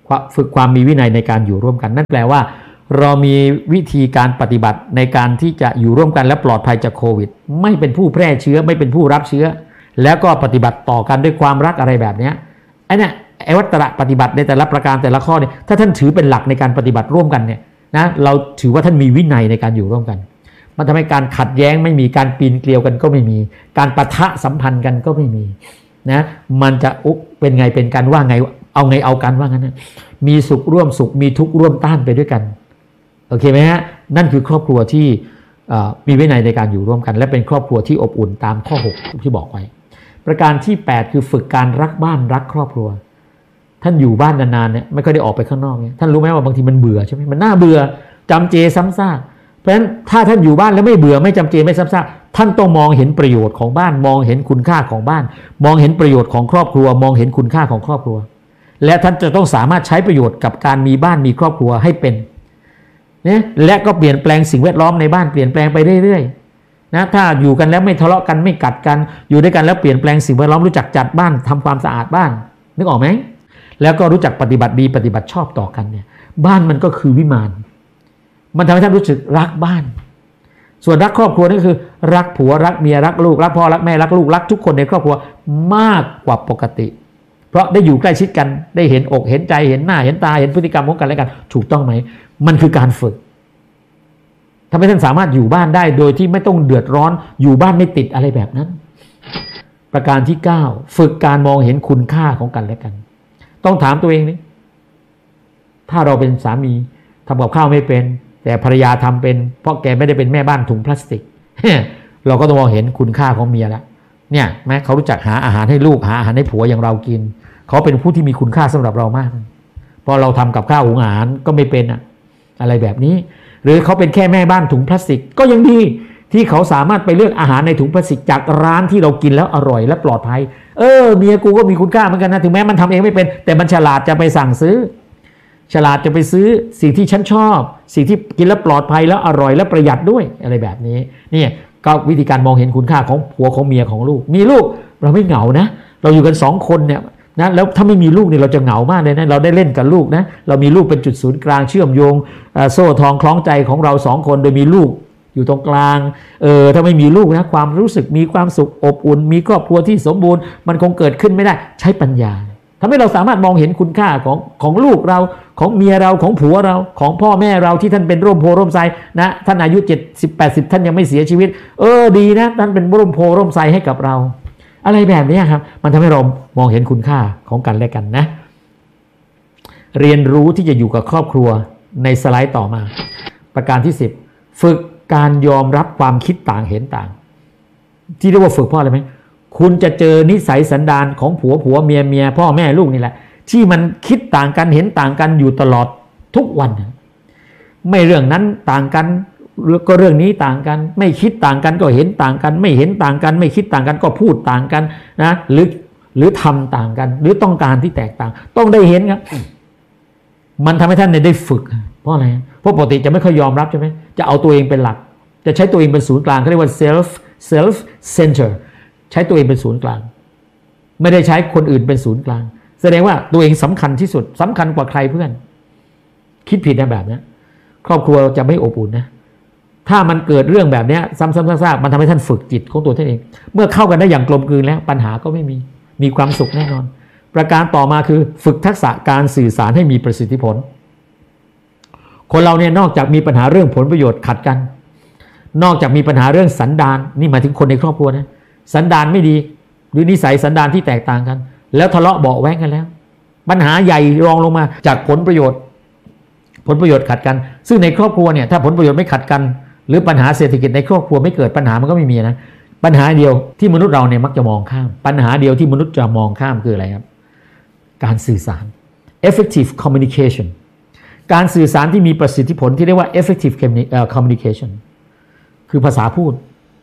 ฝึกความมีวินัยในการอยู่ร่วมกันนั่นแปลว่าเรามีวิธีการปฏิบัติในการที่จะอยู่ร่วมกันและปลอดภัยจากโควิดไม่เป็นผู้แพร่เชื้อไม่เป็นผู้รับเชื้อแล้วก็ปฏิบัติต่อกันด้วยความรักอะไรแบบนี้ไอ้เนี่ยไอ้วัตระปฏิบัติในแต่ละประการแต่ละข้อเนี่ยถ้าท่านถือเป็นหลักในการปฏิบัติร่วมกันเนี่ยนะเราถือว่าท่านมีวินัยในการอยู่ร่วมกันมันทำให้การขัดแย้งไม่มีการปีนเกลียวกันก็ไม่มีการปะทะสัมพันธ์กันก็ไม่มีนะมันจะเป็นไงเป็นกันว่าไงเอาไงเอากันว่างั้นนะมีสุขร่วมสุขมีทุกข์ร่วมต้านไปด้วยกันโอเคไหมฮะนั่นคือครอบครัวที่มีวินัยในการอยู่ร่วมกันและเป็นครอบครัวที่อบอุ่นตามข้อหกที่บอกไว้ประการที่แปดคือฝึกการรักบ้านรักครอบครัวท่านอยู่บ้านนานๆเนี่ยไม่ค่อยได้ออกไปข้างนอกเนี่ยท่านรู้ไหมว่าบางทีมันเบื่อใช่ไหมมันน่าเบื่อจำเจซ้ำซากเพราะฉะนั้นถ้าท่านอยู่บ้านแล้วไม่เบื่อไม่จำเจไม่ซ้ำซากท่านต้องมองเห็นประโยชน์ของบ้านมองเห็นคุณค่าของบ้านมองเห็นประโยชน์ของครอบครัวมองเห็นคุณค่าของครอบครัวและท่านจะต้องสามารถใช้ประโยชน์กับการมีบ้านมีครอบครัวให้เป็นเนี่ยและก็เปลี่ยนแปลงสิ่งแวดล้อมในบ้านเปลี่ยนแปลงไปเรื่อยๆนะถ้าอยู่กันแล้วไม่ทะเลาะกันไม่กัดกันอยู่ด้วยกันแล้วเปลี่ยนแปลงสิ่งแวดล้อมรู้จักจัดบ้านทำความสะอาดบ้านนึกออกไหมแล้วก็รู้จักปฏิบัติดีปฏิบัติชอบต่อกันเนี่ยบ้านมันก็คือวิมานมันทำให้ท่านรู้สึกรักบ้านส่วนรักครอบครัวนี่คือรักผัวรักเมียรักลูกรักพ่อรักแม่รักลูกรักทุกคนในครอบครัวมากกว่าปกติเพราะได้อยู่ใกล้ชิดกันได้เห็นอกเห็นใจเห็นหน้าเห็นตาเห็นพฤติกรรมของกันและกันถูกต้องไหมมันคือการฝึกทำให้ท่านสามารถอยู่บ้านได้โดยที่ไม่ต้องเดือดร้อนอยู่บ้านไม่ติดอะไรแบบนั้นประการที่เก้าฝึกการมองเห็นคุณค่าของกันและกันต้องถามตัวเองนี่ถ้าเราเป็นสามีทำกับข้าวไม่เป็นแต่ภรรยาทำเป็นเพราะแกไม่ได้เป็นแม่บ้านถุงพลาสติก เราก็ต้องมองเห็นคุณค่าของเมียแล้วเนี่ยแม้เขารู้จักหาอาหารให้ลูกหาอาหารให้ผัวอย่างเรากินเขาเป็นผู้ที่มีคุณค่าสำหรับเรามากพอเราทำกับข้าวหุงอาหารก็ไม่เป็นอะอะไรแบบนี้หรือเขาเป็นแค่แม่บ้านถุงพลาสติกก็ยังดีที่เขาสามารถไปเลือกอาหารในถุงพลาสติกจากร้านที่เรากินแล้วอร่อยและปลอดภัยเออเมียกูก็มีคุณค่าเหมือนกันนะถึงแม้มันทำเองไม่เป็นแต่มันฉลาดจะไปสั่งซื้อฉลาดจะไปซื้อสิ่งที่ฉันชอบสิ่งที่กินแล้วปลอดภัยแล้วอร่อยและประหยัดด้วยอะไรแบบนี้นี่ก็วิธีการมองเห็นคุณค่าของผัวของเมียของลูกมีลูกเราไม่เหงานะเราอยู่กันสองคนเนี่ยนะแล้วถ้าไม่มีลูกเนี่ยเราจะเหงามากเลยนะเราได้เล่นกับลูกนะเรามีลูกเป็นจุดศูนย์กลางเชื่อมโยงโซ่ทองคล้องใจของเราสองคนโดยมีลูกอยู่ตรงกลางเออถ้าไม่มีลูกนะความรู้สึกมีความสุขอบอุ่นมีครอบครัวที่สมบูรณ์มันคงเกิดขึ้นไม่ได้ใช้ปัญญาทำให้เราสามารถมองเห็นคุณค่าของของลูกเราของเมียเราของผัวเราของพ่อแม่เราที่ท่านเป็นร่มโพร่มไทรนะท่านอายุเจ็ดสิบ แปดสิบท่านยังไม่เสียชีวิตเออดีนะท่านเป็นร่มโพร่มไทรให้กับเราอะไรแบบนี้ครับมันทำให้เรามองเห็นคุณค่าของกันและกันนะเรียนรู้ที่จะอยู่กับครอบครัวในสไลด์ต่อมาประการที่สิบฝึกการยอมรับความคิดต่างเห็นต่างที่เรียกว่าฝึกเพราะอะไรไหมคุณจะเจอนิสัยสันดานของผัวผัวเมียเมียพ่อแม่ลูกนี่แหละที่มันคิดต่างกันเห็นต่างกันอยู่ตลอดทุกวันไม่เรื่องนั้นต่างกันก็เรื่องนี้ต่างกันไม่คิดต่างกันก็เห็นต่างกันไม่เห็นต่างกันไม่คิดต่างกันก็พูดต่างกันนะหรือหรือทำต่างกันหรือต้องการที่แตกต่างต้องได้เห็นครับมันทำให้ท่านได้ฝึกเพราะอะไรเพราะปกติจะไม่ค่อยยอมรับใช่ไหมจะเอาตัวเองเป็นหลักจะใช้ตัวเองเป็นศูนย์กลางเขาเรียกว่า self self center ใช้ตัวเองเป็นศูนย์กลางไม่ได้ใช้คนอื่นเป็นศูนย์กลางแสดงว่าตัวเองสำคัญที่สุดสำคัญกว่าใครเพื่อนคิดผิดนะแบบนี้ครอบครัวจะไม่อบอุ่นนะถ้ามันเกิดเรื่องแบบนี้ซ้ำๆซากๆมันทำให้ท่านฝึกจิตของตัวท่านเองเมื่อเข้ากันได้อย่างกลมกลืนแล้วปัญหาก็ไม่มีมีความสุขแน่นอนประการต่อมาคือฝึกทักษะการสื่อสารให้มีประสิทธิผลคนเราเนี่ยนอกจากมีปัญหาเรื่องผลประโยชน์ขัดกันนอกจากมีปัญหาเรื่องสันดานนี่หมายถึงคนในครอบครัวนะสันดานไม่ดีหรือนิสัยสันดานที่แตกต่างกันแล้วทะเลาะเบาะแว้งกันแล้วปัญหาใหญ่รองลงมาจากผลประโยชน์ผลประโยชน์ขัดกันซึ่งในครอบครัวเนี่ยถ้าผลประโยชน์ไม่ขัดกันหรือปัญหาเศรษฐกิจในครอบครัวไม่เกิดปัญหามันก็ไม่มีนะปัญหาเดียวที่มนุษย์เราเนี่ยมักจะมองข้ามปัญหาเดียวที่มนุษย์จะมองข้ามคืออะไรครับการสื่อสาร effective communication การสื่อสารที่มีประสิทธิผลที่เรียกว่า effective communication คือภาษาพูด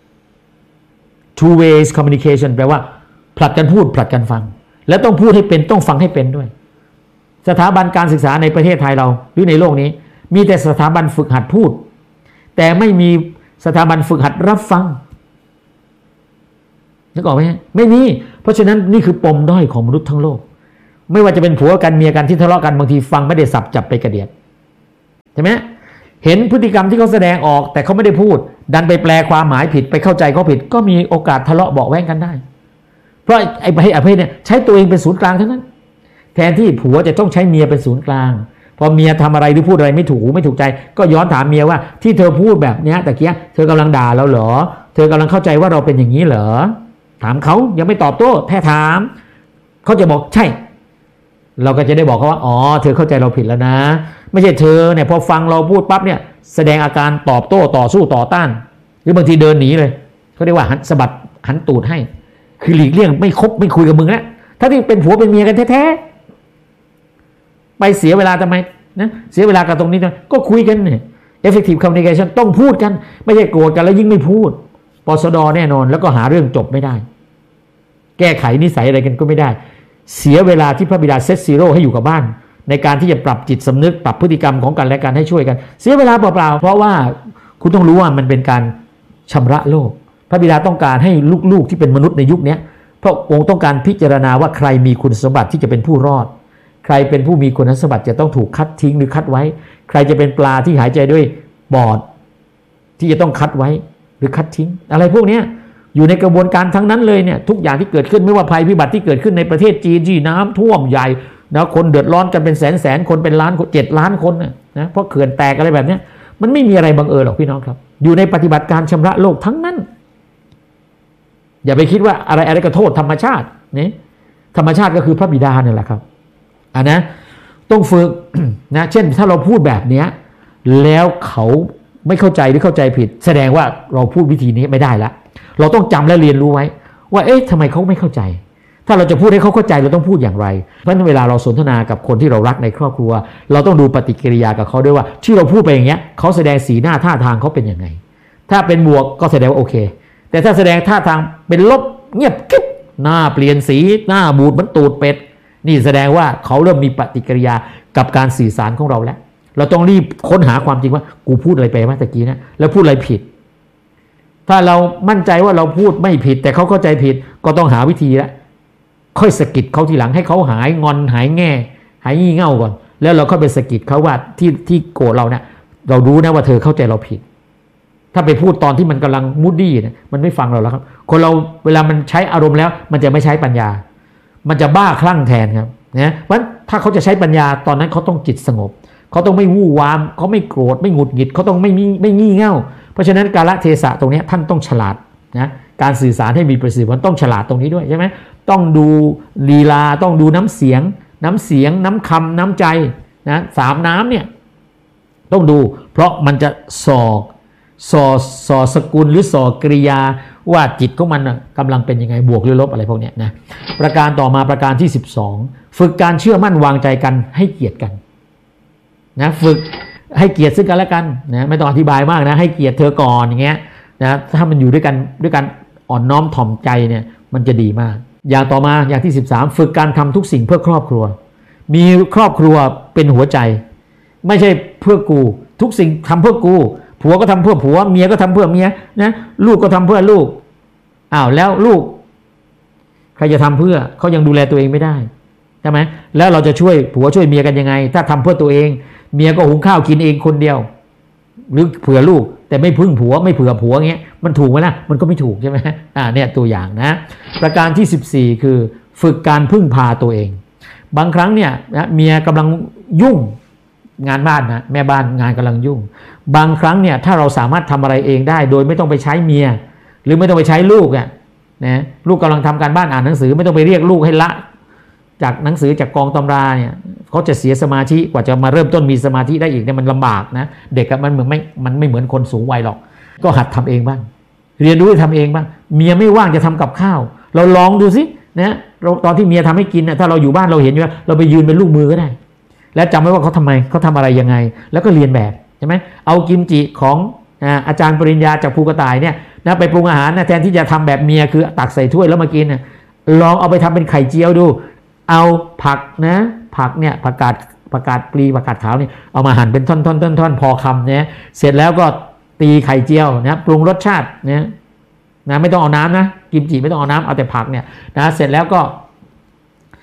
two ways communication แปลว่าผลัดกันพูดผลัดกันฟังและต้องพูดให้เป็นต้องฟังให้เป็นด้วยสถาบันการศึกษาในประเทศไทยเราหรือในโลกนี้มีแต่สถาบันฝึกหัดพูดแต่ไม่มีสถาบันฝึกหัดรับฟังนึกออกไหมไม่มีเพราะฉะนั้นนี่คือปมด้อยของมนุษย์ทั้งโลกไม่ว่าจะเป็นผัวกันเมียกันที่ทะเลาะกันบางทีฟังไม่ได้สับจับไปกระเดียดใช่ไหมเห็นพฤติกรรมที่เขาแสดงออกแต่เขาไม่ได้พูดดันไปแปลความหมายผิดไปเข้าใจเขาผิดก็มีโอกาสทะเลาะเบาะแว้งกันได้เพราะไอ้ประเภทประเภทเนี่ยใช้ตัวเองเป็นศูนย์กลางทั้งนั้นแทนที่ผัวจะต้องใช้เมียเป็นศูนย์กลางพอเมียทำอะไรหรือพูดอะไรไม่ถูกไม่ถูกใจก็ย้อนถามเมียว่าที่เธอพูดแบบเนี้ยตะเกียเธอกำลังด่าเราเหรอเธอกำลังเข้าใจว่าเราเป็นอย่างนี้เหรอถามเขายังไม่ตอบโต้แค่ถามเขาจะบอกใช่เราก็จะได้บอกเขาว่าอ๋อเธอเข้าใจเราผิดแล้วนะไม่ใช่เธอเนี่ยพอฟังเราพูดปั๊บเนี่ยแสดงอาการตอบโต้ต่อสู้ต่อต้านหรือบางทีเดินหนีเลยเขาเรียกว่าหันสะบัดหันตูดให้คือหลีกเลี่ยงไม่คบไม่คุยกับมึงแล้วถ้าที่เป็นผัวเป็นเมียกันแท้ๆไปเสียเวลาทำไมนะเสียเวลากับตรงนี้ก็คุยกันเนี่ย effective communication ต้องพูดกันไม่ใช่โกรธกันแล้วยิ่งไม่พูดปสดแน่นอนแล้วก็หาเรื่องจบไม่ได้แก้ไขนิสัยอะไรกันก็ไม่ได้เสียเวลาที่พระบิดาเซตซีโร่ให้อยู่กับบ้านในการที่จะปรับจิตสำนึกปรับพฤติกรรมของกันและกันให้ช่วยกันเสียเวลาเปล่าๆเพราะว่าคุณต้องรู้ว่ามันเป็นการชำระโลกพระบิดาต้องการให้ลูกๆที่เป็นมนุษย์ในยุคนี้พระองค์ต้องการพิจารณาว่าใครมีคุณสมบัติที่จะเป็นผู้รอดใครเป็นผู้มีคุณสมบัติจะต้องถูกคัดทิ้งหรือคัดไว้ใครจะเป็นปลาที่หายใจด้วยปอดที่จะต้องคัดไว้หรือคัดทิ้งอะไรพวกนี้อยู่ในกระบวนการทั้งนั้นเลยเนี่ยทุกอย่างที่เกิดขึ้นไม่ว่าภัยพิบัติที่เกิดขึ้นในประเทศจีนที่น้ำท่วมใหญ่นะคนเดือดร้อนกันเป็นแสนแสนคนเป็นล้านเจ็ดล้านคนนะนะเพราะเขื่อนแตกอะไรแบบนี้มันไม่มีอะไรบังเอิญหรอกพี่น้องครับอยู่ในปฏิบัติการชำระโลกทั้งนั้นอย่าไปคิดว่าอะไรอะไรก็โทษธรรมชาตินี่ธรรมชาติก็คือพระบิดาเนี่ยแหละครับอ่ะนะต้องฝึก นะเช่นถ้าเราพูดแบบนี้แล้วเขาไม่เข้าใจหรือเข้าใจผิดแสดงว่าเราพูดวิธีนี้ไม่ได้ละเราต้องจำและเรียนรู้ไว้ว่าเอ๊ะทำไมเขาไม่เข้าใจถ้าเราจะพูดให้เขาเข้าใจเราต้องพูดอย่างไรเพราะฉะนั้นเวลาเราสนทนากับคนที่เรารักในครอบครัวเราต้องดูปฏิกิริยากับเขาด้วยว่าที่เราพูดไปอย่างเงี้ยเขาแสดงสีหน้าท่าทางเขาเป็นยังไงถ้าเป็นบวกก็แสดงว่าโอเคแต่ถ้าแสดงท่าทางเป็นลบเงียบกิ๊บหน้าเปลี่ยนสีหน้าบูดเหมือนตูดเป็ดนี่แสดงว่าเขาเริ่มมีปฏิกิริยากับการสื่อสารของเราแล้วเราต้องรีบค้นหาความจริงว่ากูพูดอะไรไปเมื่อกี้นะแล้วพูดอะไรผิดถ้าเรามั่นใจว่าเราพูดไม่ผิดแต่เขาเข้าใจผิดก็ต้องหาวิธีแล้วค่อยสะกิดเขาทีหลังให้เขาหายงอนหายแง่หายงี่เง่าก่อนแล้วเราเข้าไปสะกิดเขาว่าที่ที่โกรธเราเนี่ยเรารู้นะว่าเธอเข้าใจเราผิดถ้าไปพูดตอนที่มันกำลังมูดดี้เนี่ยมันไม่ฟังเราแล้วครับคนเราเวลามันใช้อารมณ์แล้วมันจะไม่ใช้ปัญญามันจะบ้าคลั่งแทนครับนะเพราะถ้าเขาจะใช้ปัญญาตอนนั้นเขาต้องจิตสงบเขาต้องไม่วู่วามเขาไม่โกรธไม่หงุดหงิดเขาต้องไม่มีไม่งี่เง่าเพราะฉะนั้นกาลเทศะตรงนี้ท่านต้องฉลาดนะการสื่อสารให้มีประสิทธิผลต้องฉลาดตรงนี้ด้วยใช่ไหมต้องดูลีลาต้องดูน้ำเสียงน้ำเสียงน้ำคำน้ำใจนะสามน้ำเนี่ยต้องดูเพราะมันจะส่อส่อส่อสกุลหรือส่อกริยาว่าจิตของมันกำลังเป็นยังไงบวกหรือลบอะไรพวกนี้นะประการต่อมาประการที่สิบสองฝึกการเชื่อมั่นวางใจกันให้เกียรติกันนะฝึกให้เกียรติซึ่งกันและกันนะไม่ต้องอธิบายมากนะให้เกียรติเธอก่อนอย่างเงี้ยนะถ้ามันอยู่ด้วยกันด้วยกันอ่อนน้อมถ่อมใจเนี่ยมันจะดีมากอย่างต่อมาอย่างที่สิบสามฝึกการทำทุกสิ่งเพื่อครอบครัวมีครอบครัวเป็นหัวใจไม่ใช่เพื่อกูทุกสิ่งทำเพื่อกูผัวก็ทำเพื่อผัวเมียก็ทำเพื่อเมียนะลูกก็ทำเพื่อลูกอ้าวแล้วลูกใครจะทำเพื่อเขายังดูแลตัวเองไม่ได้ใช่ไหมแล้วเราจะช่วยผัวช่วยเมียกันยังไงถ้าทำเพื่อตัวเองเมียก็หุงข้าวกินเองคนเดียวหรือเผื่อลูกแต่ไม่พึ่งผัวไม่เผื่อผัวเงี้ยมันถูกไหมล่ะมันก็ไม่ถูกใช่ไหมอ่าเนี่ยตัวอย่างนะประการที่สิบสี่คือฝึกการพึ่งพาตัวเองบางครั้งเนี่ยนะเมียกำลังยุ่งงานบ้านนะแม่บ้านงานกำลังยุ่งบางครั้งเนี่ยถ้าเราสามารถทำอะไรเองได้โดยไม่ต้องไปใช้เมียหรือไม่ต้องไปใช้ลูกอ่ะนะลูกกำลังทำการบ้านอ่านหนังสือไม่ต้องไปเรียกลูกให้ละจากหนังสือจากกองตำราเนี่ยเขาจะเสียสมาธิกว่าจะมาเริ่มต้นมีสมาธิได้อีกเนี่ยมันลำบากนะเด็กมันเหมือนไม่มันไม่เหมือนคนสูงวัยหรอกก็หัดทำเองบ้างเรียนรู้ทำเองบ้างเมียไม่ว่างจะทำกับข้าวเราลองดูสินะเราตอนที่เมียทำให้กินนะถ้าเราอยู่บ้านเราเห็นอยู่เราไปยืนเป็นลูกมือก็ได้แล้วจำไว้ว่าเขาทำไมเขาทำอะไรยังไงแล้วก็เรียนแบบใช่ไหมเอากิมจิของอาจารย์ปริญญาจากภูกระต่ายเนี่ยนะไปปรุงอาหารนะแทนที่จะทำแบบเมียคือตักใส่ถ้วยแล้วมากินนะลองเอาไปทำเป็นไข่เจียวดูเอาผักนะผักเนี่ยผักกาดผักกาดปลีผักกาดขาวนี่เอามาหั่นเป็นท่อนๆๆๆพอคำเนี่ยเสร็จแล้วก็ตีไข่เจียวนะปรุงรสชาติเนี่ยนะไม่ต้องเอาน้ำนะกิมจิไม่ต้องเอาน้ำเอาแต่ผักเนี่ยนะเสร็จแล้วก็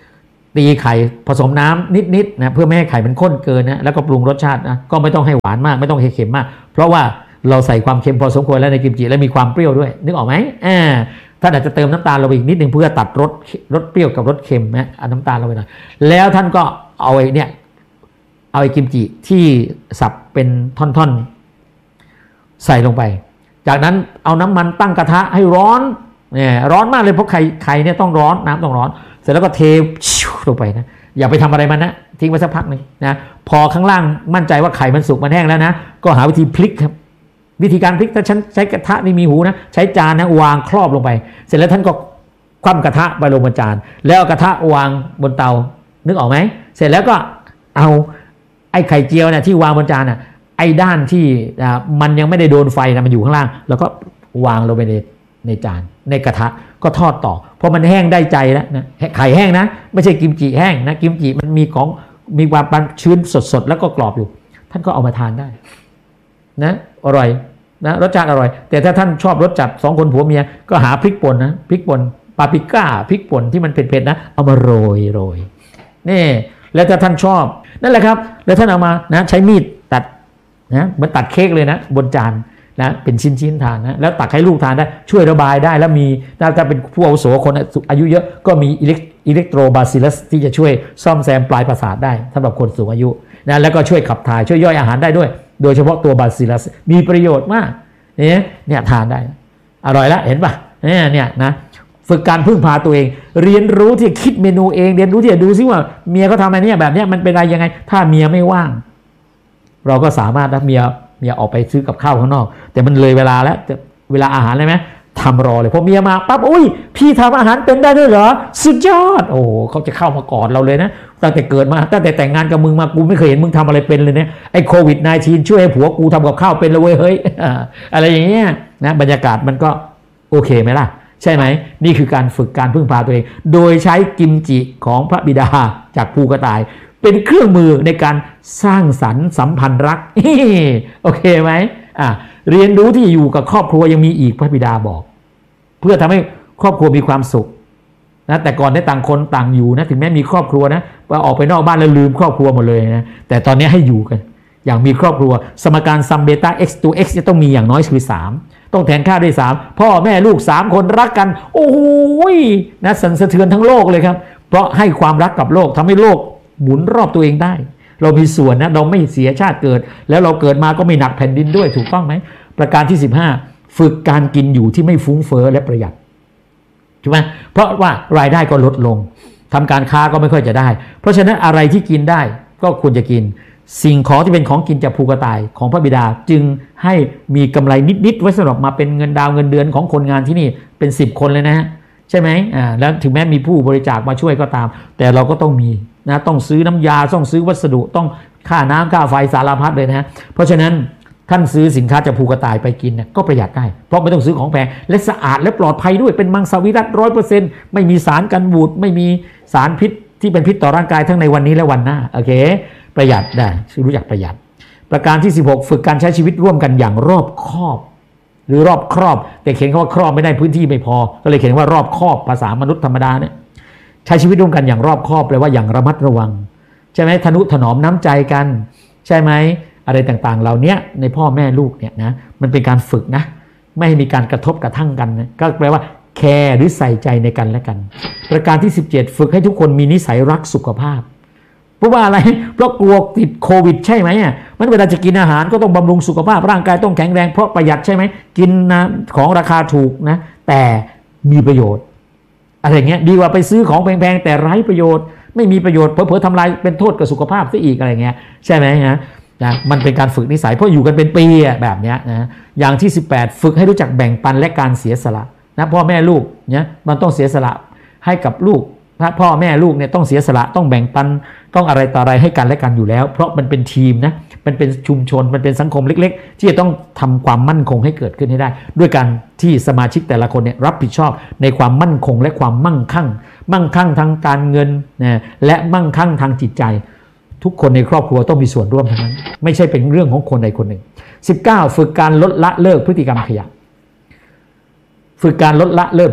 ตีไข่ผสมน้ำนิดๆนะเพื่อไม่ให้ไข่มันข้นเกินนะแล้วก็ปรุงรสชาตินะก็ไม่ต้องให้หวานมากไม่ต้องให้เค็มมากเพราะว่าเราใส่ความเค็มพอสมควรแล้วในกิมจิและมีความเปรี้ยวด้วยนึกออกไหมอ่าท่านอาจจะเติมน้ำตาลลงไปอีกนิดนึงเพื่อตัดรสรสเปรี้ยวกับรสเค็มนะเอาน้ำตาลลงไปหน่อยแล้วท่านก็เอาไอ้เนี่ยเอาไอ้กิมจิที่สับเป็นท่อนๆใส่ลงไปจากนั้นเอาน้ำมันตั้งกระทะให้ร้อนเนี่ยร้อนมากเลยเพราะไข่ไข่เนี่ยต้องร้อนน้ำต้องร้อนเสร็จแล้วก็เทลงไปนะอย่าไปทำอะไรมันนะทิ้งไว้สักพักนึงนะพอข้างล่างมั่นใจว่าไข่มันสุกมันแห้งแล้วนะก็หาวิธีพลิกครับวิธีการพลิกถ้าฉันใช้กระทะนี่มีหูนะใช้จานนะวางครอบลงไปเสร็จแล้วท่านก็คว่ำกระทะไปลงบนจานแล้วเอากระทะวางบนเตานึกออกไหมเสร็จแล้วก็เอาไอ้ไข่เจียวเนี่ยที่วางบนจานน่ะไอ้ด้านที่มันยังไม่ได้โดนไฟนะมันอยู่ข้างล่างแล้วก็วางลงไปในในจานในกระทะก็ทอดต่อเพราะมันแห้งได้ใจแล้วนะไข่แห้งนะไม่ใช่กิมจิแห้งนะกิมจิมันมีของมีความชื้นสดๆแล้วก็กรอบอยู่ท่านก็เอามาทานได้นะอร่อยนะรสชาติอร่อยแต่ถ้าท่านชอบรสจัดสองคนผัวเมียก็หาพริกป่นนะพริกป่นปาปริก้าพริกป่นที่มันเผ็ดๆนะเอามาโรยโรยนี่แล้วถ้าท่านชอบนั่นแหละครับแล้วท่านเอามานะใช้มีดตัดนะเหมือนตัดเค้กเลยนะบนจานนะเป็นชิ้นๆทานนะแล้วตักให้ลูกทานได้ช่วยระบายได้แล้วมีถ้าเป็นผู้อาวุโสคนอายุเยอะก็มีอิเล็กอิเล็กโทรบาซิลัสที่จะช่วยซ่อมแซมปลายประสาทได้สำหรับคนสูงอายุนะแล้วก็ช่วยขับถ่ายช่วยย่อยอาหารได้ด้วยโดยเฉพาะตัวบาซิลัสมีประโยชน์มากเนี่ยเนี่ยทานได้อร่อยแล้วเห็นป่ะเนี่ยเนี่ยนะฝึกการพึ่งพาตัวเองเรียนรู้ที่คิดเมนูเองเรียนรู้ที่จะดูซิว่าเมียเขาทำอะไรเนี่ยแบบนี้มันเป็นอะไรยังไงถ้าเมียไม่ว่างเราก็สามารถนะเมียเมียออกไปซื้อกับข้าวข้างนอกแต่มันเลยเวลาแล้วเวลาอาหารเลยไหมทำรอเลยพอเมียมาปั๊บอุ้ยพี่ทำอาหารเป็นได้ด้วยเหรอสุดยอดโอ้เขาจะเข้ามากอดเราเลยนะตั้งแต่เกิดมาตั้งแต่แต่งงานกับมึงมากูไม่เคยเห็นมึงทำอะไรเป็นเลยเนี่ยไอ้โควิดสิบเก้า ช่วยให้ผัวกูทำกับข้าวเป็นเลยเว้ยเฮ้ยอะไรอย่างเงี้ยนะบรรยากาศมันก็โอเคไหมล่ะใช่ไหมนี่คือการฝึกการพึ่งพาตัวเองโดยใช้กิมจิของพระบิดาจากภูกระต่ายเป็นเครื่องมือในการสร้างสรรค์สัมพันธ์รักโอเคไหมอ่ะเรียนรู้ที่อยู่กับครอบครัวยังมีอีกพระบิดาบอกเพื่อทำให้ครอบครัวมีความสุขนะแต่ก่อนได้ต่างคนต่างอยู่นะถึงแม้มีครอบครัวนะพอออกไปนอกบ้านแล้วลืมครอบครัวหมดเลยนะแต่ตอนนี้ให้อยู่กันอย่างมีครอบครัวสมการซัมเบต้า x ตัว x จะต้องมีอย่างน้อยคือสามต้องแทนค่าด้วยสามพ่อแม่ลูกสามคนรักกันโอ้โหนะสั่นสะเทือนทั้งโลกเลยครับเพราะให้ความรักกับโลกทำให้โลกหมุนรอบตัวเองได้เรามีส่วนนะเราไม่เสียชาติเกิดแล้วเราเกิดมาก็ไม่หนักแผ่นดินด้วยถูกต้องไหมประการที่สิบห้าฝึกการกินอยู่ที่ไม่ฟุ้งเฟ้อและประหยัดใช่ไหมเพราะว่ารายได้ก็ลดลงทำการค้าก็ไม่ค่อยจะได้เพราะฉะนั้นอะไรที่กินได้ก็ควรจะกินสิ่งของที่เป็นของกินจากภูกระต่ายของพระบิดาจึงให้มีกำไรนิดๆไว้สำหรับมาเป็นเงินดาวเงินเดือนของคนงานที่นี่เป็นสิบคนเลยนะฮะใช่ไหมอ่าแล้วถึงแม้มีผู้บริจาคมาช่วยก็ตามแต่เราก็ต้องมีนะต้องซื้อน้ำยาต้องซื้อวัสดุต้องค่าน้ำค่าไฟสารพัดเลยนะฮะเพราะฉะนั้นท่านซื้อสินค้าจากภูกระต่ายไปกินเนี่ยก็ประหยัดได้เพราะไม่ต้องซื้อของแพงและสะอาดและปลอดภัยด้วยเป็นมังสวิรัติร้อยเปอร์เซ็นต์ไม่มีสารกันบูดไม่มีสารพิษที่เป็นพิษต่อร่างกายทั้งในวันนี้และวันหน้าโอเคประหยัดได้รู้จักประหยัดประการที่สิบหกฝึกการใช้ชีวิตร่วมกันอย่างรอบคอบหรือรอบครอบแต่เขียนคำว่าครอบไม่ได้พื้นที่ไม่พอก็เลยเขียนว่ารอบคอบภาษามนุษย์ธรรมดาเนี่ยใช้ชีวิตร่วมกันอย่างรอบคอบแปลว่าอย่างระมัดระวังใช่ไหมทนุถนอมน้ำใจกันใช่ไหมอะไรต่างๆเหล่านี้ในพ่อแม่ลูกเนี่ยนะมันเป็นการฝึกนะไม่ให้มีการกระทบกระทั่งกันนะก็แปลว่าแคร์หรือใส่ใจในกันและกันประการที่สิบเจ็ดฝึกให้ทุกคนมีนิสัยรักสุขภาพเพราะว่าอะไรเพราะกลัวติดโควิดใช่ไหมอ่ะมันเวลาจะกินอาหารก็ต้องบำรุงสุขภาพร่างกายต้องแข็งแรงเพราะประหยัดใช่ไหมกินนะของราคาถูกนะแต่มีประโยชน์อะไรเงี้ยดีกว่าไปซื้อของแพงๆแต่ไร้ประโยชน์ไม่มีประโยชน์เผลอๆทำลายเป็นโทษกับสุขภาพซะอีกอะไรเงี้ยใช่ไหมฮะนะมันเป็นการฝึกนิสัยเพราะอยู่กันเป็นปีแบบเนี้ยนะอย่างที่สิบแปดฝึกให้รู้จักแบ่งปันและการเสียสละนะพ่อแม่ลูกเนี่ยมันต้องเสียสละให้กับลูกถ้าพ่อแม่ลูกเนี่ยต้องเสียสละต้องแบ่งปันต้องอะไรต่ออะไรให้กันและกันอยู่แล้วเพราะมันเป็นทีมนะมันเป็นชุมชนมันเป็นสังคมเล็กๆที่จะต้องทำความมั่นคงให้เกิดขึ้นให้ได้ด้วยการที่สมาชิกแต่ละคนเนี่ยรับผิดชอบในความมั่นคงและความมั่งคั่งมั่งคั่งทางการเงินนะและมั่งคั่งทางจิตใจทุกคนในครอบครัวต้องมีส่วนร่วมทั้งนั้นไม่ใช่เป็นเรื่องของคนใดคนหนึ่งสิบเก้าฝึกการลดละเลิกพฤติกรรมขยะฝึกการลดละเลิก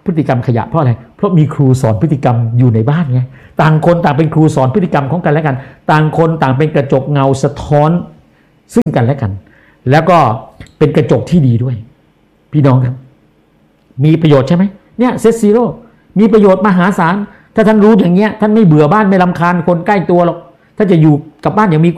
พฤติกรรมขยะเพราะอะไรเพราะมีครูสอนพฤติกรรมอยู่ในบ้านไงต่างคนต่างเป็นครูสอนพฤติกรรมของกันและกันต่างคนต่างเป็นกระจกเงาสะท้อนซึ่งกันและกันแล้วก็เป็นกระจกที่ดีด้วยพี่น้องครับมีประโยชน์ใช่ไหมเนี่ยเซตซีโร่มีประโยชน์มหาศาลถ้าท่านรู้อย่างเงี้ยท่านไม่เบื่อบ้านไม่รำคาญคนใกล้ตัวหรอกถ้าจะอยู่กับบ้านอย่างมี